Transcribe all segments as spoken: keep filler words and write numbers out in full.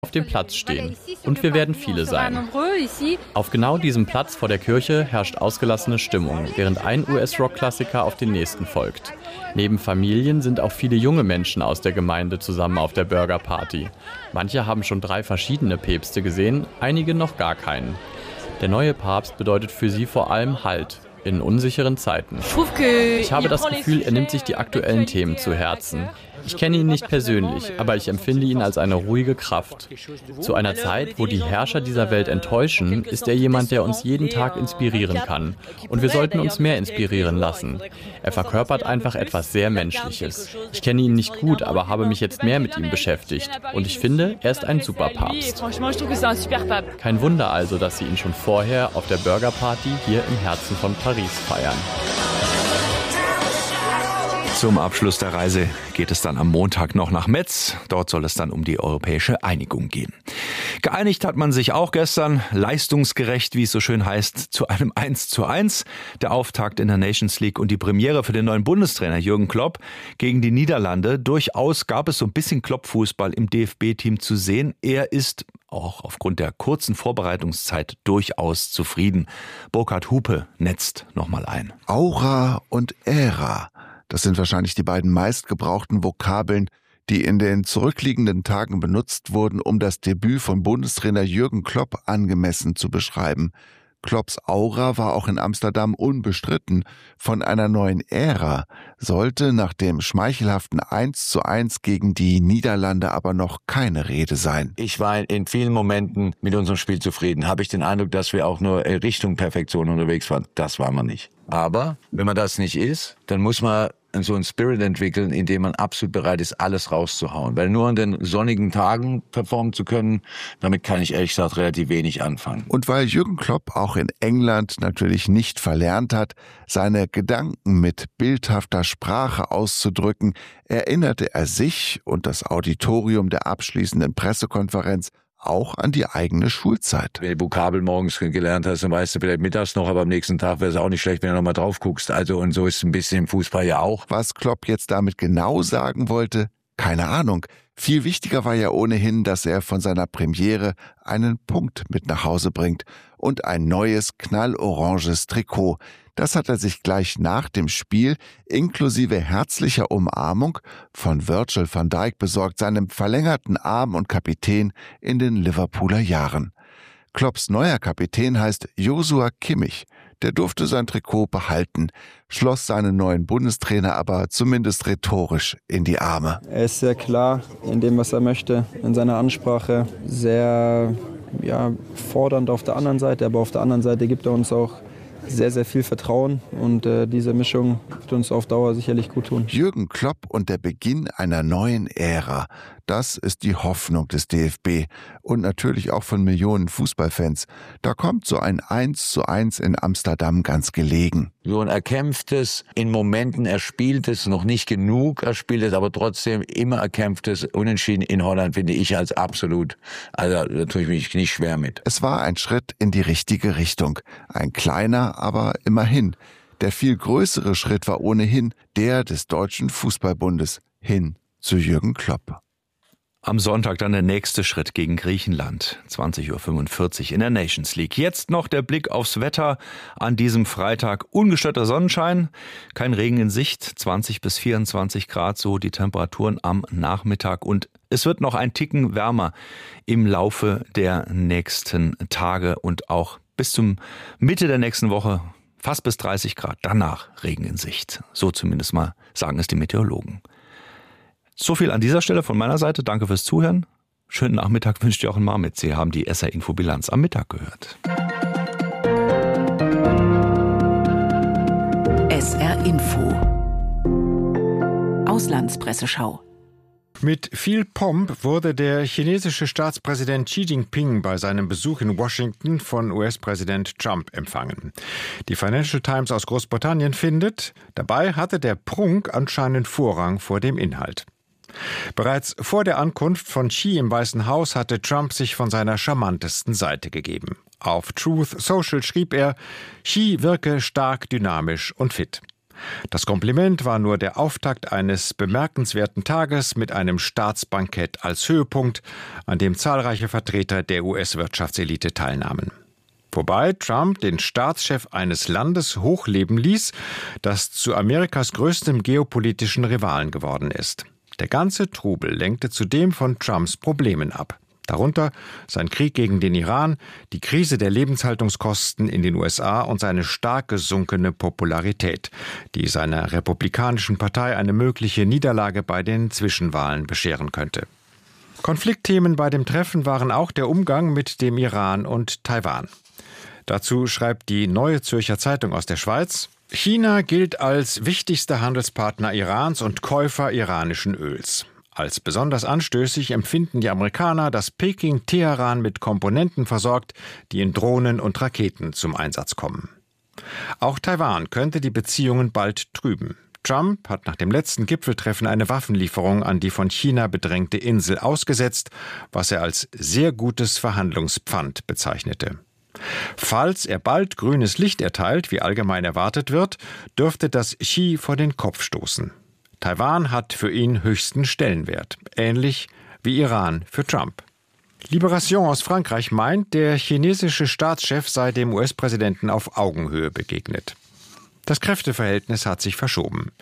auf dem Platz stehen. Und wir werden viele sein. Auf genau diesem Platz vor der Kirche herrscht ausgelassene Stimmung, während ein U S-Rock-Klassiker auf den nächsten folgt. Neben Familien sind auch viele junge Menschen aus der Gemeinde zusammen auf der Burger Party. Manche haben schon drei verschiedene Päpste gesehen, einige noch gar keinen. Der neue Papst bedeutet für sie vor allem Halt in unsicheren Zeiten. Ich habe das Gefühl, er nimmt sich die aktuellen Themen zu Herzen. Ich kenne ihn nicht persönlich, aber ich empfinde ihn als eine ruhige Kraft. Zu einer Zeit, wo die Herrscher dieser Welt enttäuschen, ist er jemand, der uns jeden Tag inspirieren kann. Und wir sollten uns mehr inspirieren lassen. Er verkörpert einfach etwas sehr Menschliches. Ich kenne ihn nicht gut, aber habe mich jetzt mehr mit ihm beschäftigt. Und ich finde, er ist ein super Papst. Kein Wunder also, dass sie ihn schon vorher auf der Burger Party hier im Herzen von Paris feiern. Zum Abschluss der Reise geht es dann am Montag noch nach Metz. Dort soll es dann um die europäische Einigung gehen. Geeinigt hat man sich auch gestern, leistungsgerecht, wie es so schön heißt, zu einem eins zu eins. Der Auftakt in der Nations League und die Premiere für den neuen Bundestrainer Jürgen Klopp gegen die Niederlande. Durchaus gab es so ein bisschen Klopp-Fußball im D F B-Team zu sehen. Er ist auch aufgrund der kurzen Vorbereitungszeit durchaus zufrieden. Burkhard Hupe netzt nochmal ein. Aura und Ära. Das sind wahrscheinlich die beiden meistgebrauchten Vokabeln, die in den zurückliegenden Tagen benutzt wurden, um das Debüt von Bundestrainer Jürgen Klopp angemessen zu beschreiben. Klopps Aura war auch in Amsterdam unbestritten. Von einer neuen Ära sollte nach dem schmeichelhaften eins zu eins gegen die Niederlande aber noch keine Rede sein. Ich war in vielen Momenten mit unserem Spiel zufrieden. Habe ich den Eindruck, dass wir auch nur Richtung Perfektion unterwegs waren. Das waren wir nicht. Aber wenn man das nicht ist, dann muss man so einen Spirit entwickeln, in dem man absolut bereit ist, alles rauszuhauen. Weil nur an den sonnigen Tagen performen zu können, damit kann ich ehrlich gesagt relativ wenig anfangen. Und weil Jürgen Klopp auch in England natürlich nicht verlernt hat, seine Gedanken mit bildhafter Sprache auszudrücken, erinnerte er sich und das Auditorium der abschließenden Pressekonferenz auch an die eigene Schulzeit. Wenn du Vokabel morgens gelernt hast, dann weißt du vielleicht mittags noch, aber am nächsten Tag wäre es auch nicht schlecht, wenn du noch mal drauf guckst. Also und so ist es ein bisschen im Fußball ja auch. Was Klopp jetzt damit genau sagen wollte, keine Ahnung. Viel wichtiger war ja ohnehin, dass er von seiner Premiere einen Punkt mit nach Hause bringt und ein neues knalloranges Trikot. Das hat er sich gleich nach dem Spiel inklusive herzlicher Umarmung von Virgil van Dijk besorgt, seinem verlängerten Arm und Kapitän in den Liverpooler Jahren. Klopps neuer Kapitän heißt Joshua Kimmich. Der durfte sein Trikot behalten, schloss seinen neuen Bundestrainer aber zumindest rhetorisch in die Arme. Er ist sehr klar in dem, was er möchte, in seiner Ansprache, sehr ja, fordernd auf der anderen Seite, aber auf der anderen Seite gibt er uns auch sehr, sehr viel Vertrauen und äh, diese Mischung wird uns auf Dauer sicherlich gut tun. Jürgen Klopp und der Beginn einer neuen Ära, das ist die Hoffnung des D F B und natürlich auch von Millionen Fußballfans. Da kommt so ein eins zu eins in Amsterdam ganz gelegen. So ein erkämpftes, in Momenten erspieltes, noch nicht genug erspieltes, aber trotzdem immer erkämpftes Unentschieden in Holland finde ich als absolut, also da tue ich mich nicht schwer mit. Es war ein Schritt in die richtige Richtung. Ein kleiner, aber immerhin. Der viel größere Schritt war ohnehin der des Deutschen Fußballbundes hin zu Jürgen Klopp. Am Sonntag dann der nächste Schritt gegen Griechenland, zwanzig Uhr fünfundvierzig in der Nations League. Jetzt noch der Blick aufs Wetter an diesem Freitag. Ungestörter Sonnenschein, kein Regen in Sicht, zwanzig bis vierundzwanzig Grad, so die Temperaturen am Nachmittag. Und es wird noch ein Ticken wärmer im Laufe der nächsten Tage und auch bis zum Mitte der nächsten Woche fast bis dreißig Grad. Danach Regen in Sicht. So zumindest mal sagen es die Meteorologen. So viel an dieser Stelle von meiner Seite. Danke fürs Zuhören. Schönen Nachmittag wünscht Jochen Marmitz. Sie haben die S R-Info-Bilanz am Mittag gehört. S R-Info. Auslandspresseschau. Mit viel Pomp wurde der chinesische Staatspräsident Xi Jinping bei seinem Besuch in Washington von U S-Präsident Trump empfangen. Die Financial Times aus Großbritannien findet, dabei hatte der Prunk anscheinend Vorrang vor dem Inhalt. Bereits vor der Ankunft von Xi im Weißen Haus hatte Trump sich von seiner charmantesten Seite gegeben. Auf Truth Social schrieb er, Xi wirke stark, dynamisch und fit. Das Kompliment war nur der Auftakt eines bemerkenswerten Tages mit einem Staatsbankett als Höhepunkt, an dem zahlreiche Vertreter der U S-Wirtschaftselite teilnahmen. Wobei Trump den Staatschef eines Landes hochleben ließ, das zu Amerikas größtem geopolitischen Rivalen geworden ist. Der ganze Trubel lenkte zudem von Trumps Problemen ab. Darunter sein Krieg gegen den Iran, die Krise der Lebenshaltungskosten in den U S A und seine stark gesunkene Popularität, die seiner republikanischen Partei eine mögliche Niederlage bei den Zwischenwahlen bescheren könnte. Konfliktthemen bei dem Treffen waren auch der Umgang mit dem Iran und Taiwan. Dazu schreibt die Neue Zürcher Zeitung aus der Schweiz: China gilt als wichtigster Handelspartner Irans und Käufer iranischen Öls. Als besonders anstößig empfinden die Amerikaner, dass Peking Teheran mit Komponenten versorgt, die in Drohnen und Raketen zum Einsatz kommen. Auch Taiwan könnte die Beziehungen bald trüben. Trump hat nach dem letzten Gipfeltreffen eine Waffenlieferung an die von China bedrängte Insel ausgesetzt, was er als sehr gutes Verhandlungspfand bezeichnete. Falls er bald grünes Licht erteilt, wie allgemein erwartet wird, dürfte das Xi vor den Kopf stoßen. Taiwan hat für ihn höchsten Stellenwert, ähnlich wie Iran für Trump. Libération aus Frankreich meint, der chinesische Staatschef sei dem U S-Präsidenten auf Augenhöhe begegnet. Das Kräfteverhältnis hat sich verschoben.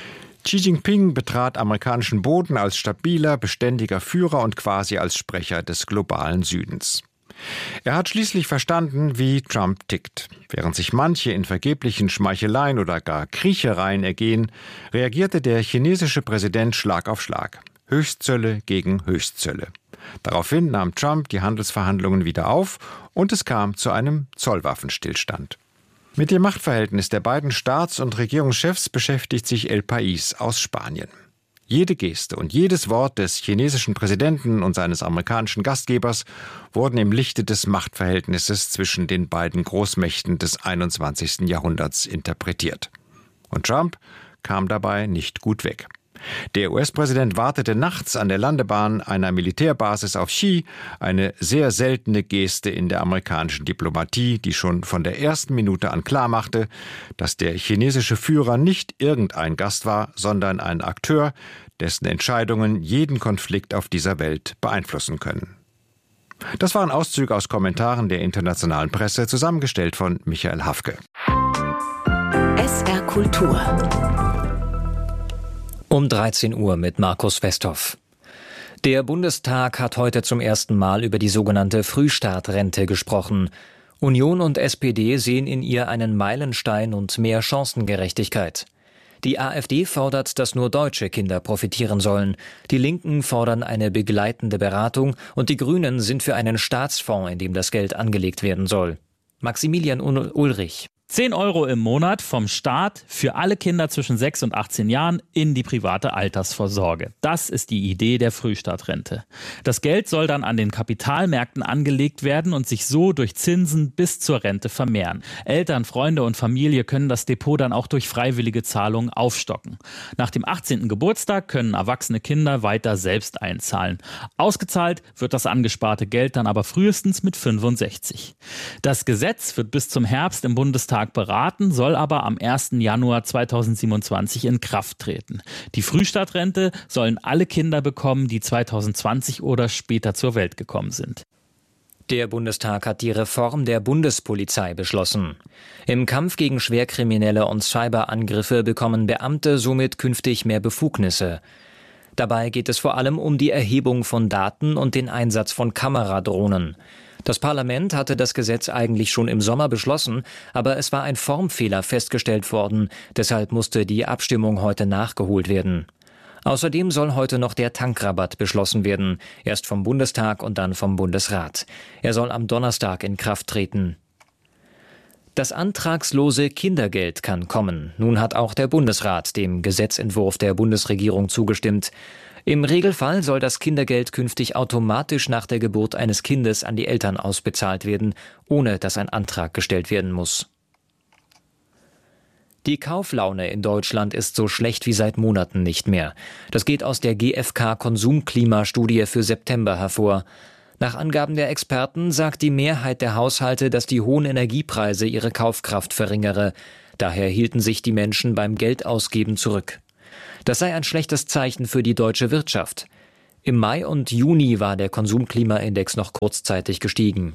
Xi Jinping betrat amerikanischen Boden als stabiler, beständiger Führer und quasi als Sprecher des globalen Südens. Er hat schließlich verstanden, wie Trump tickt. Während sich manche in vergeblichen Schmeicheleien oder gar Kriechereien ergehen, reagierte der chinesische Präsident Schlag auf Schlag. Höchstzölle gegen Höchstzölle. Daraufhin nahm Trump die Handelsverhandlungen wieder auf und es kam zu einem Zollwaffenstillstand. Mit dem Machtverhältnis der beiden Staats- und Regierungschefs beschäftigt sich El País aus Spanien. Jede Geste und jedes Wort des chinesischen Präsidenten und seines amerikanischen Gastgebers wurden im Lichte des Machtverhältnisses zwischen den beiden Großmächten des einundzwanzigsten Jahrhunderts interpretiert. Und Trump kam dabei nicht gut weg. Der U S-Präsident wartete nachts an der Landebahn einer Militärbasis auf Xi, eine sehr seltene Geste in der amerikanischen Diplomatie, die schon von der ersten Minute an klarmachte, dass der chinesische Führer nicht irgendein Gast war, sondern ein Akteur, dessen Entscheidungen jeden Konflikt auf dieser Welt beeinflussen können. Das waren Auszüge aus Kommentaren der internationalen Presse, zusammengestellt von Michael Hafke. S R Kultur. Um dreizehn Uhr mit Markus Westhoff. Der Bundestag hat heute zum ersten Mal über die sogenannte Frühstartrente gesprochen. Union und S P D sehen in ihr einen Meilenstein und mehr Chancengerechtigkeit. Die AfD fordert, dass nur deutsche Kinder profitieren sollen. Die Linken fordern eine begleitende Beratung und die Grünen sind für einen Staatsfonds, in dem das Geld angelegt werden soll. Maximilian Ulrich. zehn Euro im Monat vom Staat für alle Kinder zwischen sechs und achtzehn Jahren in die private Altersvorsorge. Das ist die Idee der Frühstartrente. Das Geld soll dann an den Kapitalmärkten angelegt werden und sich so durch Zinsen bis zur Rente vermehren. Eltern, Freunde und Familie können das Depot dann auch durch freiwillige Zahlungen aufstocken. Nach dem achtzehnten Geburtstag können erwachsene Kinder weiter selbst einzahlen. Ausgezahlt wird das angesparte Geld dann aber frühestens mit fünfundsechzig. Das Gesetz wird bis zum Herbst im Bundestag beraten, soll aber am ersten Januar zweitausendsiebenundzwanzig in Kraft treten. Die Frühstartrente sollen alle Kinder bekommen, die zweitausendzwanzig oder später zur Welt gekommen sind. Der Bundestag hat die Reform der Bundespolizei beschlossen. Im Kampf gegen Schwerkriminelle und Cyberangriffe bekommen Beamte somit künftig mehr Befugnisse. Dabei geht es vor allem um die Erhebung von Daten und den Einsatz von Kameradrohnen. Das Parlament hatte das Gesetz eigentlich schon im Sommer beschlossen, aber es war ein Formfehler festgestellt worden. Deshalb musste die Abstimmung heute nachgeholt werden. Außerdem soll heute noch der Tankrabatt beschlossen werden. Erst vom Bundestag und dann vom Bundesrat. Er soll am Donnerstag in Kraft treten. Das antragslose Kindergeld kann kommen. Nun hat auch der Bundesrat dem Gesetzentwurf der Bundesregierung zugestimmt. Im Regelfall soll das Kindergeld künftig automatisch nach der Geburt eines Kindes an die Eltern ausbezahlt werden, ohne dass ein Antrag gestellt werden muss. Die Kauflaune in Deutschland ist so schlecht wie seit Monaten nicht mehr. Das geht aus der G f K-Konsumklimastudie für September hervor. Nach Angaben der Experten sagt die Mehrheit der Haushalte, dass die hohen Energiepreise ihre Kaufkraft verringere. Daher hielten sich die Menschen beim Geldausgeben zurück. Das sei ein schlechtes Zeichen für die deutsche Wirtschaft. Im Mai und Juni war der Konsumklimaindex noch kurzzeitig gestiegen.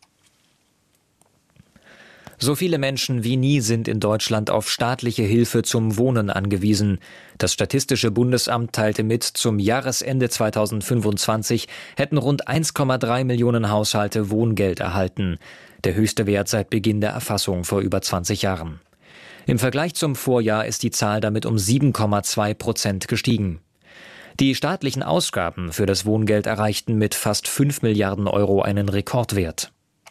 So viele Menschen wie nie sind in Deutschland auf staatliche Hilfe zum Wohnen angewiesen. Das Statistische Bundesamt teilte mit, zum Jahresende zweitausendfünfundzwanzig hätten rund eins Komma drei Millionen Haushalte Wohngeld erhalten. Der höchste Wert seit Beginn der Erfassung vor über zwanzig Jahren. Im Vergleich zum Vorjahr ist die Zahl damit um sieben Komma zwei Prozent gestiegen. Die staatlichen Ausgaben für das Wohngeld erreichten mit fast fünf Milliarden Euro einen Rekordwert.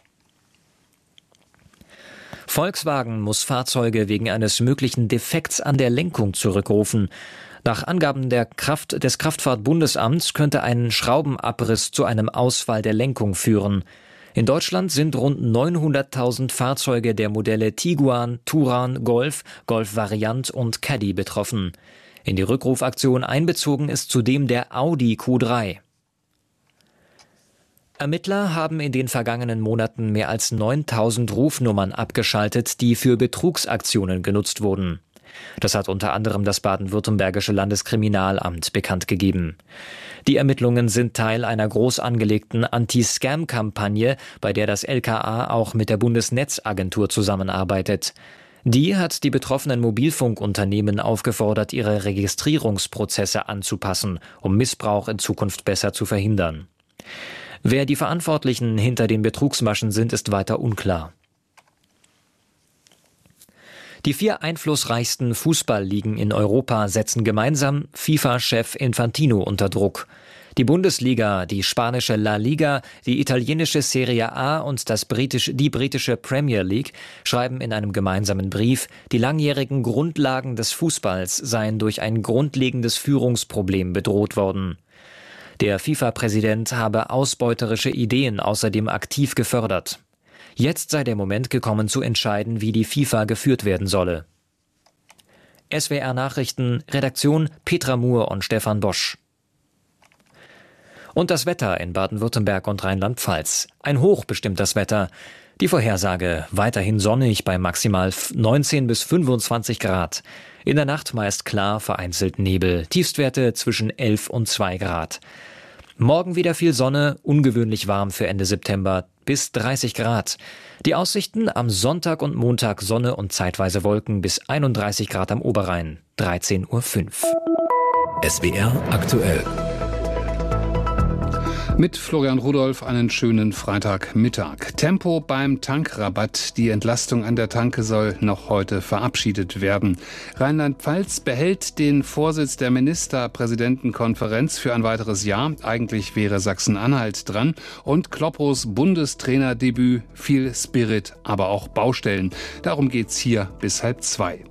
Volkswagen muss Fahrzeuge wegen eines möglichen Defekts an der Lenkung zurückrufen. Nach Angaben der Kraft, des Kraftfahrtbundesamts könnte ein Schraubenabriss zu einem Ausfall der Lenkung führen. In Deutschland sind rund neunhunderttausend Fahrzeuge der Modelle Tiguan, Touran, Golf, Golf Variant und Caddy betroffen. In die Rückrufaktion einbezogen ist zudem der Audi Q drei. Ermittler haben in den vergangenen Monaten mehr als neuntausend Rufnummern abgeschaltet, die für Betrugsaktionen genutzt wurden. Das hat unter anderem das baden-württembergische Landeskriminalamt bekannt gegeben. Die Ermittlungen sind Teil einer groß angelegten Anti-Scam-Kampagne, bei der das L K A auch mit der Bundesnetzagentur zusammenarbeitet. Die hat die betroffenen Mobilfunkunternehmen aufgefordert, ihre Registrierungsprozesse anzupassen, um Missbrauch in Zukunft besser zu verhindern. Wer die Verantwortlichen hinter den Betrugsmaschen sind, ist weiter unklar. Die vier einflussreichsten Fußballligen in Europa setzen gemeinsam FIFA-Chef Infantino unter Druck. Die Bundesliga, die spanische La Liga, die italienische Serie A und das britische, die britische Premier League schreiben in einem gemeinsamen Brief, die langjährigen Grundlagen des Fußballs seien durch ein grundlegendes Führungsproblem bedroht worden. Der FIFA-Präsident habe ausbeuterische Ideen außerdem aktiv gefördert. Jetzt sei der Moment gekommen, zu entscheiden, wie die FIFA geführt werden solle. S W R Nachrichten, Redaktion Petra Muhr und Stefan Bosch. Und das Wetter in Baden-Württemberg und Rheinland-Pfalz. Ein Hoch bestimmt das Wetter. Die Vorhersage: weiterhin sonnig bei maximal neunzehn bis fünfundzwanzig Grad. In der Nacht meist klar, vereinzelt Nebel. Tiefstwerte zwischen elf und zwei Grad. Morgen wieder viel Sonne, ungewöhnlich warm für Ende September, bis dreißig Grad. Die Aussichten: am Sonntag und Montag Sonne und zeitweise Wolken, bis einunddreißig Grad am Oberrhein. dreizehn Uhr fünf. S W R aktuell. Mit Florian Rudolph einen schönen Freitagmittag. Tempo beim Tankrabatt. Die Entlastung an der Tanke soll noch heute verabschiedet werden. Rheinland-Pfalz behält den Vorsitz der Ministerpräsidentenkonferenz für ein weiteres Jahr. Eigentlich wäre Sachsen-Anhalt dran. Und Kloppos Bundestrainerdebüt, viel Spirit, aber auch Baustellen. Darum geht's hier bis halb zwei.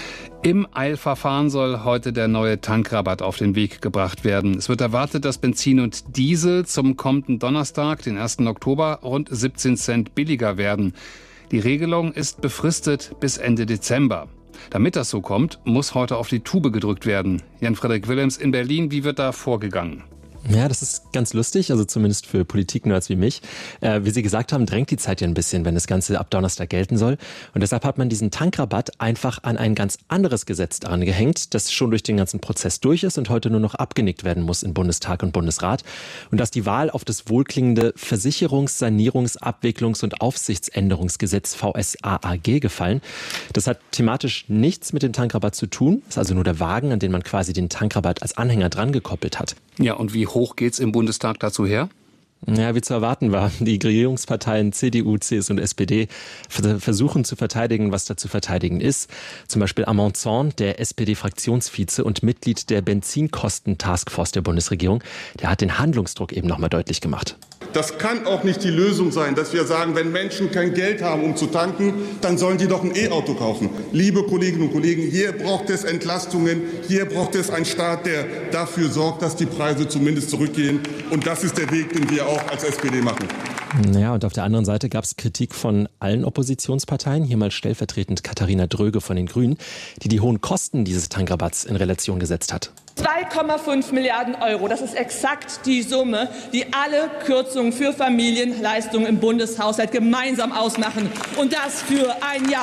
Im Eilverfahren soll heute der neue Tankrabatt auf den Weg gebracht werden. Es wird erwartet, dass Benzin und Diesel zum kommenden Donnerstag, den ersten Oktober, rund siebzehn Cent billiger werden. Die Regelung ist befristet bis Ende Dezember. Damit das so kommt, muss heute auf die Tube gedrückt werden. Jan-Frederik Willems in Berlin, wie wird da vorgegangen? Ja, das ist ganz lustig, also zumindest für Politik-Nerds wie mich. Äh, wie Sie gesagt haben, drängt die Zeit ja ein bisschen, wenn das Ganze ab Donnerstag gelten soll. Und deshalb hat man diesen Tankrabatt einfach an ein ganz anderes Gesetz daran gehängt, das schon durch den ganzen Prozess durch ist und heute nur noch abgenickt werden muss in Bundestag und Bundesrat. Und dass die Wahl auf das wohlklingende Versicherungs-, Sanierungs-, Abwicklungs- und Aufsichtsänderungsgesetz V S A A G gefallen. Das hat thematisch nichts mit dem Tankrabatt zu tun. Das ist also nur der Wagen, an den man quasi den Tankrabatt als Anhänger dran gekoppelt hat. Ja, und wie hoch geht's im Bundestag dazu her? Ja, wie zu erwarten war. Die Regierungsparteien C D U, C S U und S P D versuchen zu verteidigen, was da zu verteidigen ist. Zum Beispiel Armand Zorn, der S P D-Fraktionsvize und Mitglied der Benzinkosten-Taskforce der Bundesregierung, der hat den Handlungsdruck eben nochmal deutlich gemacht. Das kann auch nicht die Lösung sein, dass wir sagen, wenn Menschen kein Geld haben, um zu tanken, dann sollen die doch ein E-Auto kaufen. Liebe Kolleginnen und Kollegen, hier braucht es Entlastungen, hier braucht es einen Staat, der dafür sorgt, dass die Preise zumindest zurückgehen. Und das ist der Weg, den wir auch als S P D machen. Ja, und auf der anderen Seite gab es Kritik von allen Oppositionsparteien, hier mal stellvertretend Katharina Dröge von den Grünen, die die hohen Kosten dieses Tankrabatts in Relation gesetzt hat. zwei Komma fünf Milliarden Euro, das ist exakt die Summe, die alle Kürzungen für Familienleistungen im Bundeshaushalt gemeinsam ausmachen. Und das für ein Jahr.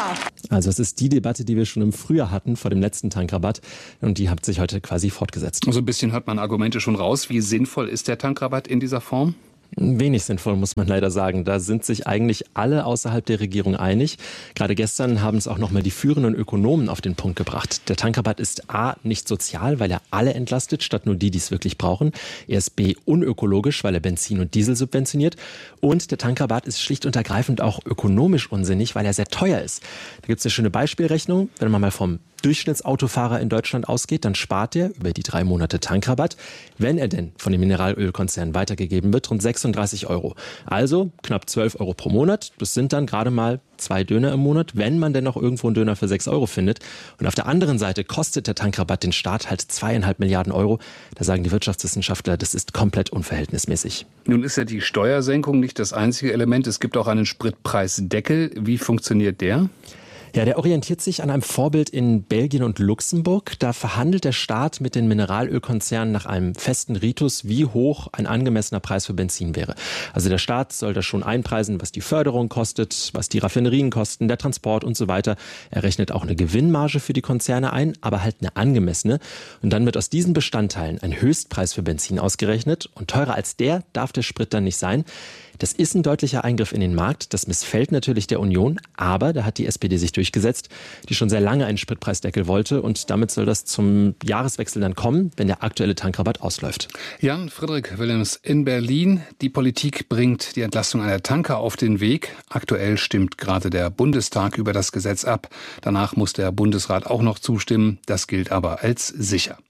Also es ist die Debatte, die wir schon im Frühjahr hatten, vor dem letzten Tankrabatt. Und die hat sich heute quasi fortgesetzt. So also ein bisschen hört man Argumente schon raus. Wie sinnvoll ist der Tankrabatt in dieser Form? Wenig sinnvoll, muss man leider sagen. Da sind sich eigentlich alle außerhalb der Regierung einig. Gerade gestern haben es auch noch mal die führenden Ökonomen auf den Punkt gebracht. Der Tankrabatt ist A, nicht sozial, weil er alle entlastet, statt nur die, die es wirklich brauchen. Er ist B, unökologisch, weil er Benzin und Diesel subventioniert. Und der Tankrabatt ist schlicht und ergreifend auch ökonomisch unsinnig, weil er sehr teuer ist. Da gibt es eine schöne Beispielrechnung. Wenn man mal vom Durchschnittsautofahrer in Deutschland ausgeht, dann spart er über die drei Monate Tankrabatt, wenn er denn von den Mineralölkonzernen weitergegeben wird, rund sechsunddreißig Euro. Also knapp zwölf Euro pro Monat. Das sind dann gerade mal zwei Döner im Monat, wenn man denn noch irgendwo einen Döner für sechs Euro findet. Und auf der anderen Seite kostet der Tankrabatt den Staat halt zweieinhalb Milliarden Euro. Da sagen die Wirtschaftswissenschaftler, das ist komplett unverhältnismäßig. Nun ist ja die Steuersenkung nicht das einzige Element. Es gibt auch einen Spritpreisdeckel. Wie funktioniert der? Ja, der orientiert sich an einem Vorbild in Belgien und Luxemburg. Da verhandelt der Staat mit den Mineralölkonzernen nach einem festen Ritus, wie hoch ein angemessener Preis für Benzin wäre. Also der Staat soll da schon einpreisen, was die Förderung kostet, was die Raffinerien kosten, der Transport und so weiter. Er rechnet auch eine Gewinnmarge für die Konzerne ein, aber halt eine angemessene. Und dann wird aus diesen Bestandteilen ein Höchstpreis für Benzin ausgerechnet. Und teurer als der darf der Sprit dann nicht sein. Das ist ein deutlicher Eingriff in den Markt. Das missfällt natürlich der Union, aber da hat die S P D sich durchgesetzt, die schon sehr lange einen Spritpreisdeckel wollte. Und damit soll das zum Jahreswechsel dann kommen, wenn der aktuelle Tankrabatt ausläuft. Jan Friedrich Willems in Berlin. Die Politik bringt die Entlastung einer Tanker auf den Weg. Aktuell stimmt gerade der Bundestag über das Gesetz ab. Danach muss der Bundesrat auch noch zustimmen. Das gilt aber als sicher.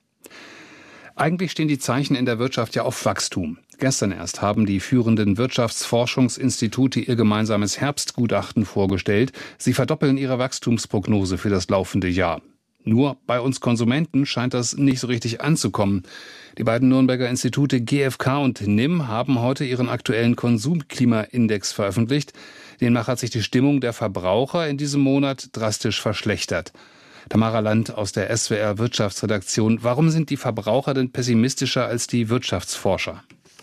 Eigentlich stehen die Zeichen in der Wirtschaft ja auf Wachstum. Gestern erst haben die führenden Wirtschaftsforschungsinstitute ihr gemeinsames Herbstgutachten vorgestellt. Sie verdoppeln ihre Wachstumsprognose für das laufende Jahr. Nur bei uns Konsumenten scheint das nicht so richtig anzukommen. Die beiden Nürnberger Institute G f K und N I M haben heute ihren aktuellen Konsumklimaindex veröffentlicht. Demnach hat sich die Stimmung der Verbraucher in diesem Monat drastisch verschlechtert. Tamara Land aus der S W R Wirtschaftsredaktion. Warum sind die Verbraucher denn pessimistischer als die Wirtschaftsforscher?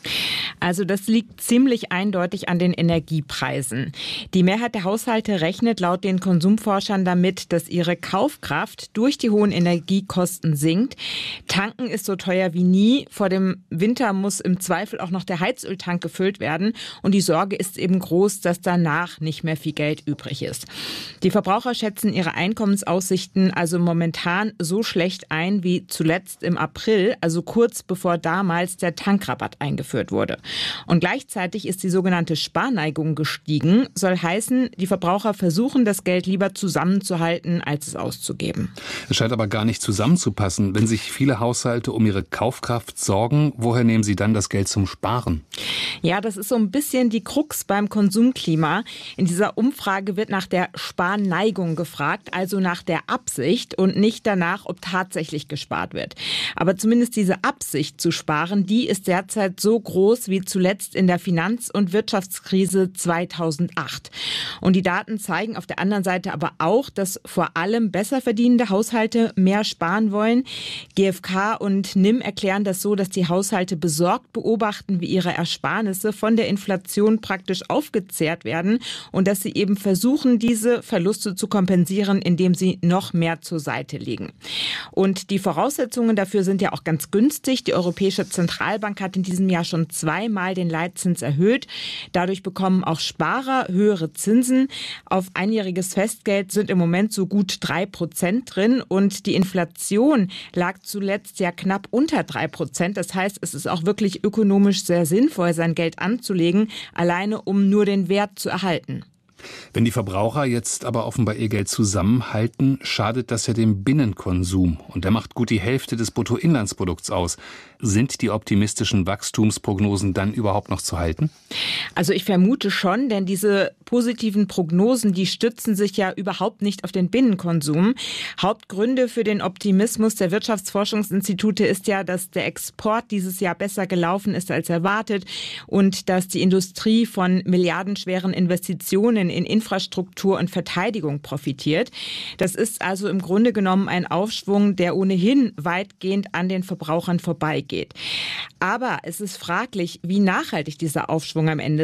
Also das liegt ziemlich eindeutig an den Energiepreisen. Die Mehrheit der Haushalte rechnet laut den Konsumforschern damit, dass ihre Kaufkraft durch die hohen Energiekosten sinkt. Tanken ist so teuer wie nie. Vor dem Winter muss im Zweifel auch noch der Heizöltank gefüllt werden. Und die Sorge ist eben groß, dass danach nicht mehr viel Geld übrig ist. Die Verbraucher schätzen ihre Einkommensaussichten also momentan so schlecht ein wie zuletzt im April, also kurz bevor damals der Tankrabatt eingeführt wurde. Und gleichzeitig ist die sogenannte Sparneigung gestiegen. Soll heißen, die Verbraucher versuchen, das Geld lieber zusammenzuhalten, als es auszugeben. Es scheint aber gar nicht zusammenzupassen. Wenn sich viele Haushalte um ihre Kaufkraft sorgen, woher nehmen sie dann das Geld zum Sparen? Ja, das ist so ein bisschen die Krux beim Konsumklima. In dieser Umfrage wird nach der Sparneigung gefragt, also nach der Absicht und nicht danach, ob tatsächlich gespart wird. Aber zumindest diese Absicht zu sparen, die ist derzeit so groß wie zuletzt in der Finanz- und Wirtschaftskrise zweitausendacht. Und die Daten zeigen auf der anderen Seite aber auch, dass vor allem besser verdienende Haushalte mehr sparen wollen. G f K und N I M erklären das so, dass die Haushalte besorgt beobachten, wie ihre Ersparnisse von der Inflation praktisch aufgezehrt werden und dass sie eben versuchen, diese Verluste zu kompensieren, indem sie noch mehr zur Seite legen. Und die Voraussetzungen dafür sind ja auch ganz günstig. Die Europäische Zentralbank hat in diesem Jahr schon zweimal den Leitzins erhöht. Dadurch bekommen auch Sparer höhere Zinsen. Auf einjähriges Festgeld sind im Moment so gut drei Prozent drin und die Inflation lag zuletzt ja knapp unter drei Prozent. Das heißt, es ist auch wirklich ökonomisch sehr sinnvoll, sein Geld anzulegen, alleine um nur den Wert zu erhalten. Wenn die Verbraucher jetzt aber offenbar ihr Geld zusammenhalten, schadet das ja dem Binnenkonsum. Und der macht gut die Hälfte des Bruttoinlandsprodukts aus. Sind die optimistischen Wachstumsprognosen dann überhaupt noch zu halten? Also ich vermute schon, denn diese positiven Prognosen, die stützen sich ja überhaupt nicht auf den Binnenkonsum. Hauptgründe für den Optimismus der Wirtschaftsforschungsinstitute ist ja, dass der Export dieses Jahr besser gelaufen ist als erwartet und dass die Industrie von milliardenschweren Investitionen in Infrastruktur und Verteidigung profitiert. Das ist also im Grunde genommen ein Aufschwung, der ohnehin weitgehend an den Verbrauchern vorbeigeht. Aber es ist fraglich, wie nachhaltig dieser Aufschwung am Ende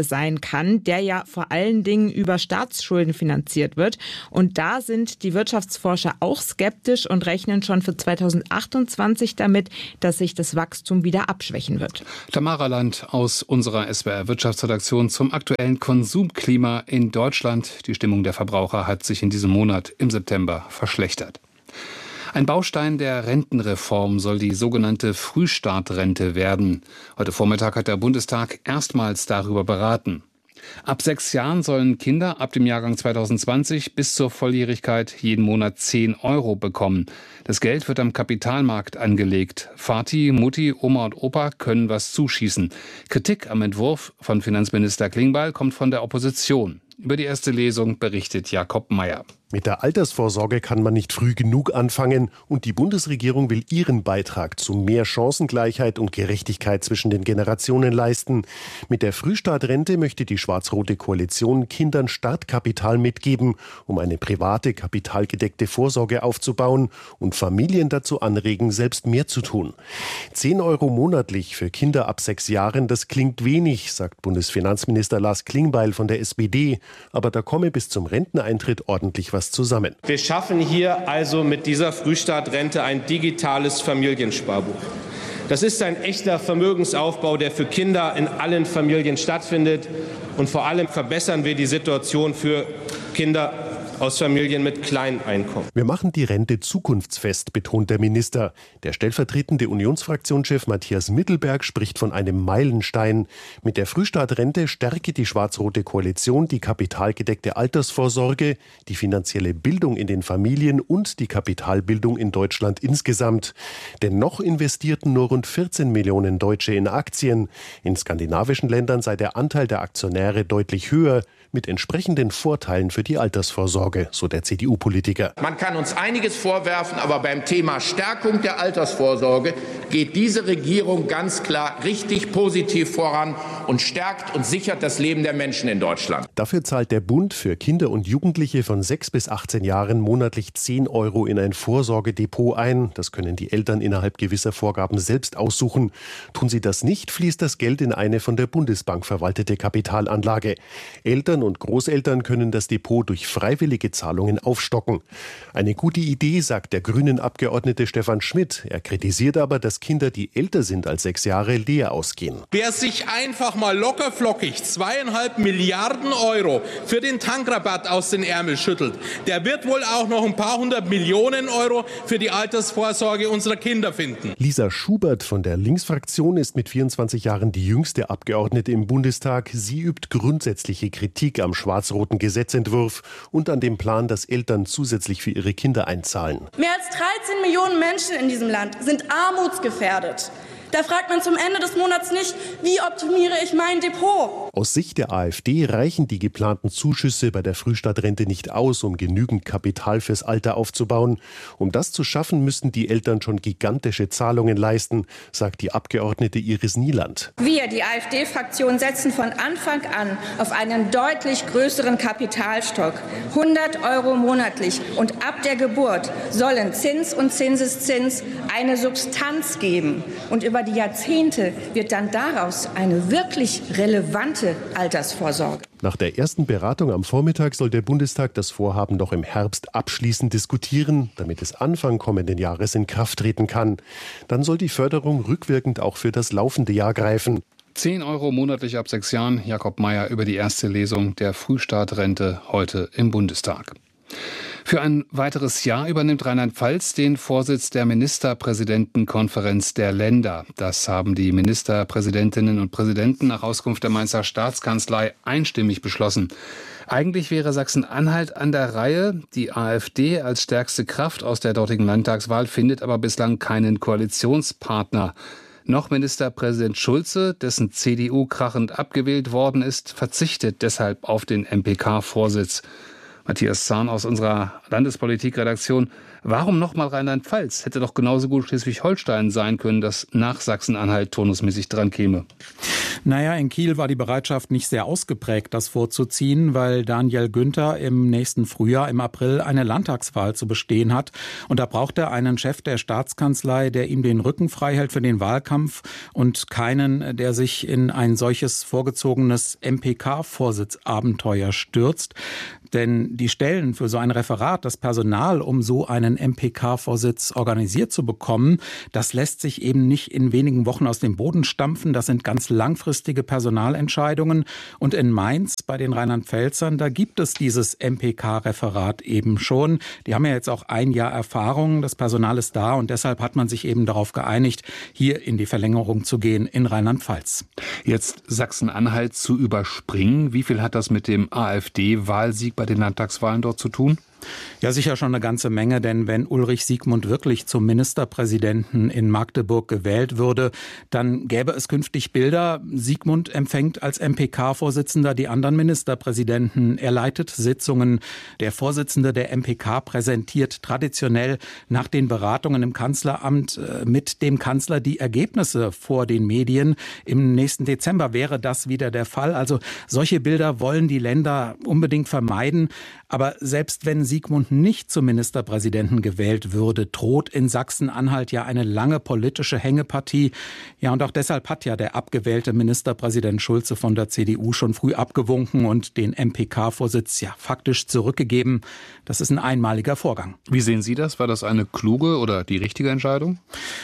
Ende sein kann, der ja vor allen Dingen über Staatsschulden finanziert wird. Und da sind die Wirtschaftsforscher auch skeptisch und rechnen schon für zweitausendachtundzwanzig damit, dass sich das Wachstum wieder abschwächen wird. Tamara Land aus unserer S W R Wirtschaftsredaktion zum aktuellen Konsumklima in Deutschland. Die Stimmung der Verbraucher hat sich in diesem Monat im September verschlechtert. Ein Baustein der Rentenreform soll die sogenannte Frühstartrente werden. Heute Vormittag hat der Bundestag erstmals darüber beraten. Ab sechs Jahren sollen Kinder ab dem Jahrgang zweitausendzwanzig bis zur Volljährigkeit jeden Monat zehn Euro bekommen. Das Geld wird am Kapitalmarkt angelegt. Vati, Mutti, Oma und Opa können was zuschießen. Kritik am Entwurf von Finanzminister Klingbeil kommt von der Opposition. Über die erste Lesung berichtet Jakob Mayer. Mit der Altersvorsorge kann man nicht früh genug anfangen und die Bundesregierung will ihren Beitrag zu mehr Chancengleichheit und Gerechtigkeit zwischen den Generationen leisten. Mit der Frühstartrente möchte die schwarz-rote Koalition Kindern Startkapital mitgeben, um eine private, kapitalgedeckte Vorsorge aufzubauen und Familien dazu anregen, selbst mehr zu tun. Zehn Euro monatlich für Kinder ab sechs Jahren, das klingt wenig, sagt Bundesfinanzminister Lars Klingbeil von der S P D, aber da komme bis zum Renteneintritt ordentlich was zusammen. Wir schaffen hier also mit dieser Frühstartrente ein digitales Familiensparbuch. Das ist ein echter Vermögensaufbau, der für Kinder in allen Familien stattfindet. Und vor allem verbessern wir die Situation für Kinder aus Familien mit kleinen Einkommen. Wir machen die Rente zukunftsfest, betont der Minister. Der stellvertretende Unionsfraktionschef Matthias Mittelberg spricht von einem Meilenstein. Mit der Frühstartrente stärke die schwarz-rote Koalition die kapitalgedeckte Altersvorsorge, die finanzielle Bildung in den Familien und die Kapitalbildung in Deutschland insgesamt. Denn noch investierten nur rund vierzehn Millionen Deutsche in Aktien. In skandinavischen Ländern sei der Anteil der Aktionäre deutlich höher, mit entsprechenden Vorteilen für die Altersvorsorge, so der C D U-Politiker. Man kann uns einiges vorwerfen, aber beim Thema Stärkung der Altersvorsorge geht diese Regierung ganz klar richtig positiv voran und stärkt und sichert das Leben der Menschen in Deutschland. Dafür zahlt der Bund für Kinder und Jugendliche von sechs bis achtzehn Jahren monatlich zehn Euro in ein Vorsorgedepot ein. Das können die Eltern innerhalb gewisser Vorgaben selbst aussuchen. Tun sie das nicht, fließt das Geld in eine von der Bundesbank verwaltete Kapitalanlage. Eltern und Großeltern können das Depot durch freiwillige Zahlungen aufstocken. Eine gute Idee, sagt der Grünen-Abgeordnete Stefan Schmidt. Er kritisiert aber, dass Kinder, die älter sind als sechs Jahre, leer ausgehen. Wer sich einfach mal lockerflockig zweieinhalb Milliarden Euro für den Tankrabatt aus den Ärmel schüttelt, der wird wohl auch noch ein paar hundert Millionen Euro für die Altersvorsorge unserer Kinder finden. Lisa Schubert von der Linksfraktion ist mit vierundzwanzig Jahren die jüngste Abgeordnete im Bundestag. Sie übt grundsätzliche Kritik am schwarz-roten Gesetzentwurf und an dem Plan, dass Eltern zusätzlich für ihre Kinder einzahlen. Mehr als dreizehn Millionen Menschen in diesem Land sind armutsgefährdet. Da fragt man zum Ende des Monats nicht, wie optimiere ich mein Depot? Aus Sicht der AfD reichen die geplanten Zuschüsse bei der Frühstartrente nicht aus, um genügend Kapital fürs Alter aufzubauen. Um das zu schaffen, müssten die Eltern schon gigantische Zahlungen leisten, sagt die Abgeordnete Iris Nieland. Wir, die AfD-Fraktion, setzen von Anfang an auf einen deutlich größeren Kapitalstock. hundert Euro monatlich und ab der Geburt sollen Zins und Zinseszins eine Substanz geben. Und über die Jahrzehnte wird dann daraus eine wirklich relevante Altersvorsorge. Nach der ersten Beratung am Vormittag soll der Bundestag das Vorhaben noch im Herbst abschließend diskutieren, damit es Anfang kommenden Jahres in Kraft treten kann. Dann soll die Förderung rückwirkend auch für das laufende Jahr greifen. zehn Euro monatlich ab sechs Jahren. Jakob Mayer über die erste Lesung der Frühstartrente heute im Bundestag. Für ein weiteres Jahr übernimmt Rheinland-Pfalz den Vorsitz der Ministerpräsidentenkonferenz der Länder. Das haben die Ministerpräsidentinnen und Präsidenten nach Auskunft der Mainzer Staatskanzlei einstimmig beschlossen. Eigentlich wäre Sachsen-Anhalt an der Reihe. Die AfD als stärkste Kraft aus der dortigen Landtagswahl findet aber bislang keinen Koalitionspartner. Noch Ministerpräsident Schulze, dessen C D U krachend abgewählt worden ist, verzichtet deshalb auf den M P K-Vorsitz. Matthias Zahn aus unserer Landespolitik-Redaktion. Warum nochmal Rheinland-Pfalz? Hätte doch genauso gut Schleswig-Holstein sein können, das nach Sachsen-Anhalt turnusmäßig dran käme. Naja, in Kiel war die Bereitschaft nicht sehr ausgeprägt, das vorzuziehen, weil Daniel Günther im nächsten Frühjahr, im April, eine Landtagswahl zu bestehen hat. Und da braucht er einen Chef der Staatskanzlei, der ihm den Rücken frei hält für den Wahlkampf und keinen, der sich in ein solches vorgezogenes M P K-Vorsitzabenteuer stürzt. Denn die Stellen für so ein Referat, das Personal, um so einen M P K-Vorsitz organisiert zu bekommen, das lässt sich eben nicht in wenigen Wochen aus dem Boden stampfen. Das sind ganz langfristige Personalentscheidungen. Und in Mainz bei den Rheinland-Pfälzern, da gibt es dieses M P K-Referat eben schon. Die haben ja jetzt auch ein Jahr Erfahrung. Das Personal ist da und deshalb hat man sich eben darauf geeinigt, hier in die Verlängerung zu gehen in Rheinland-Pfalz. Jetzt Sachsen-Anhalt zu überspringen. Wie viel hat das mit dem AfD-Wahlsieg bei den Landtagswahlen dort zu tun? Ja, sicher schon eine ganze Menge, denn wenn Ulrich Siegmund wirklich zum Ministerpräsidenten in Magdeburg gewählt würde, dann gäbe es künftig Bilder. Siegmund empfängt als M P K-Vorsitzender die anderen Ministerpräsidenten. Er leitet Sitzungen. Der Vorsitzende der M P K präsentiert traditionell nach den Beratungen im Kanzleramt mit dem Kanzler die Ergebnisse vor den Medien. Im nächsten Dezember wäre das wieder der Fall. Also solche Bilder wollen die Länder unbedingt vermeiden. Aber selbst wenn Siegmund nicht zum Ministerpräsidenten gewählt würde, droht in Sachsen-Anhalt ja eine lange politische Hängepartie. Ja, und auch deshalb hat ja der abgewählte Ministerpräsident Schulze von der C D U schon früh abgewunken und den M P K-Vorsitz ja faktisch zurückgegeben. Das ist ein einmaliger Vorgang. Wie sehen Sie das? War das eine kluge oder die richtige Entscheidung?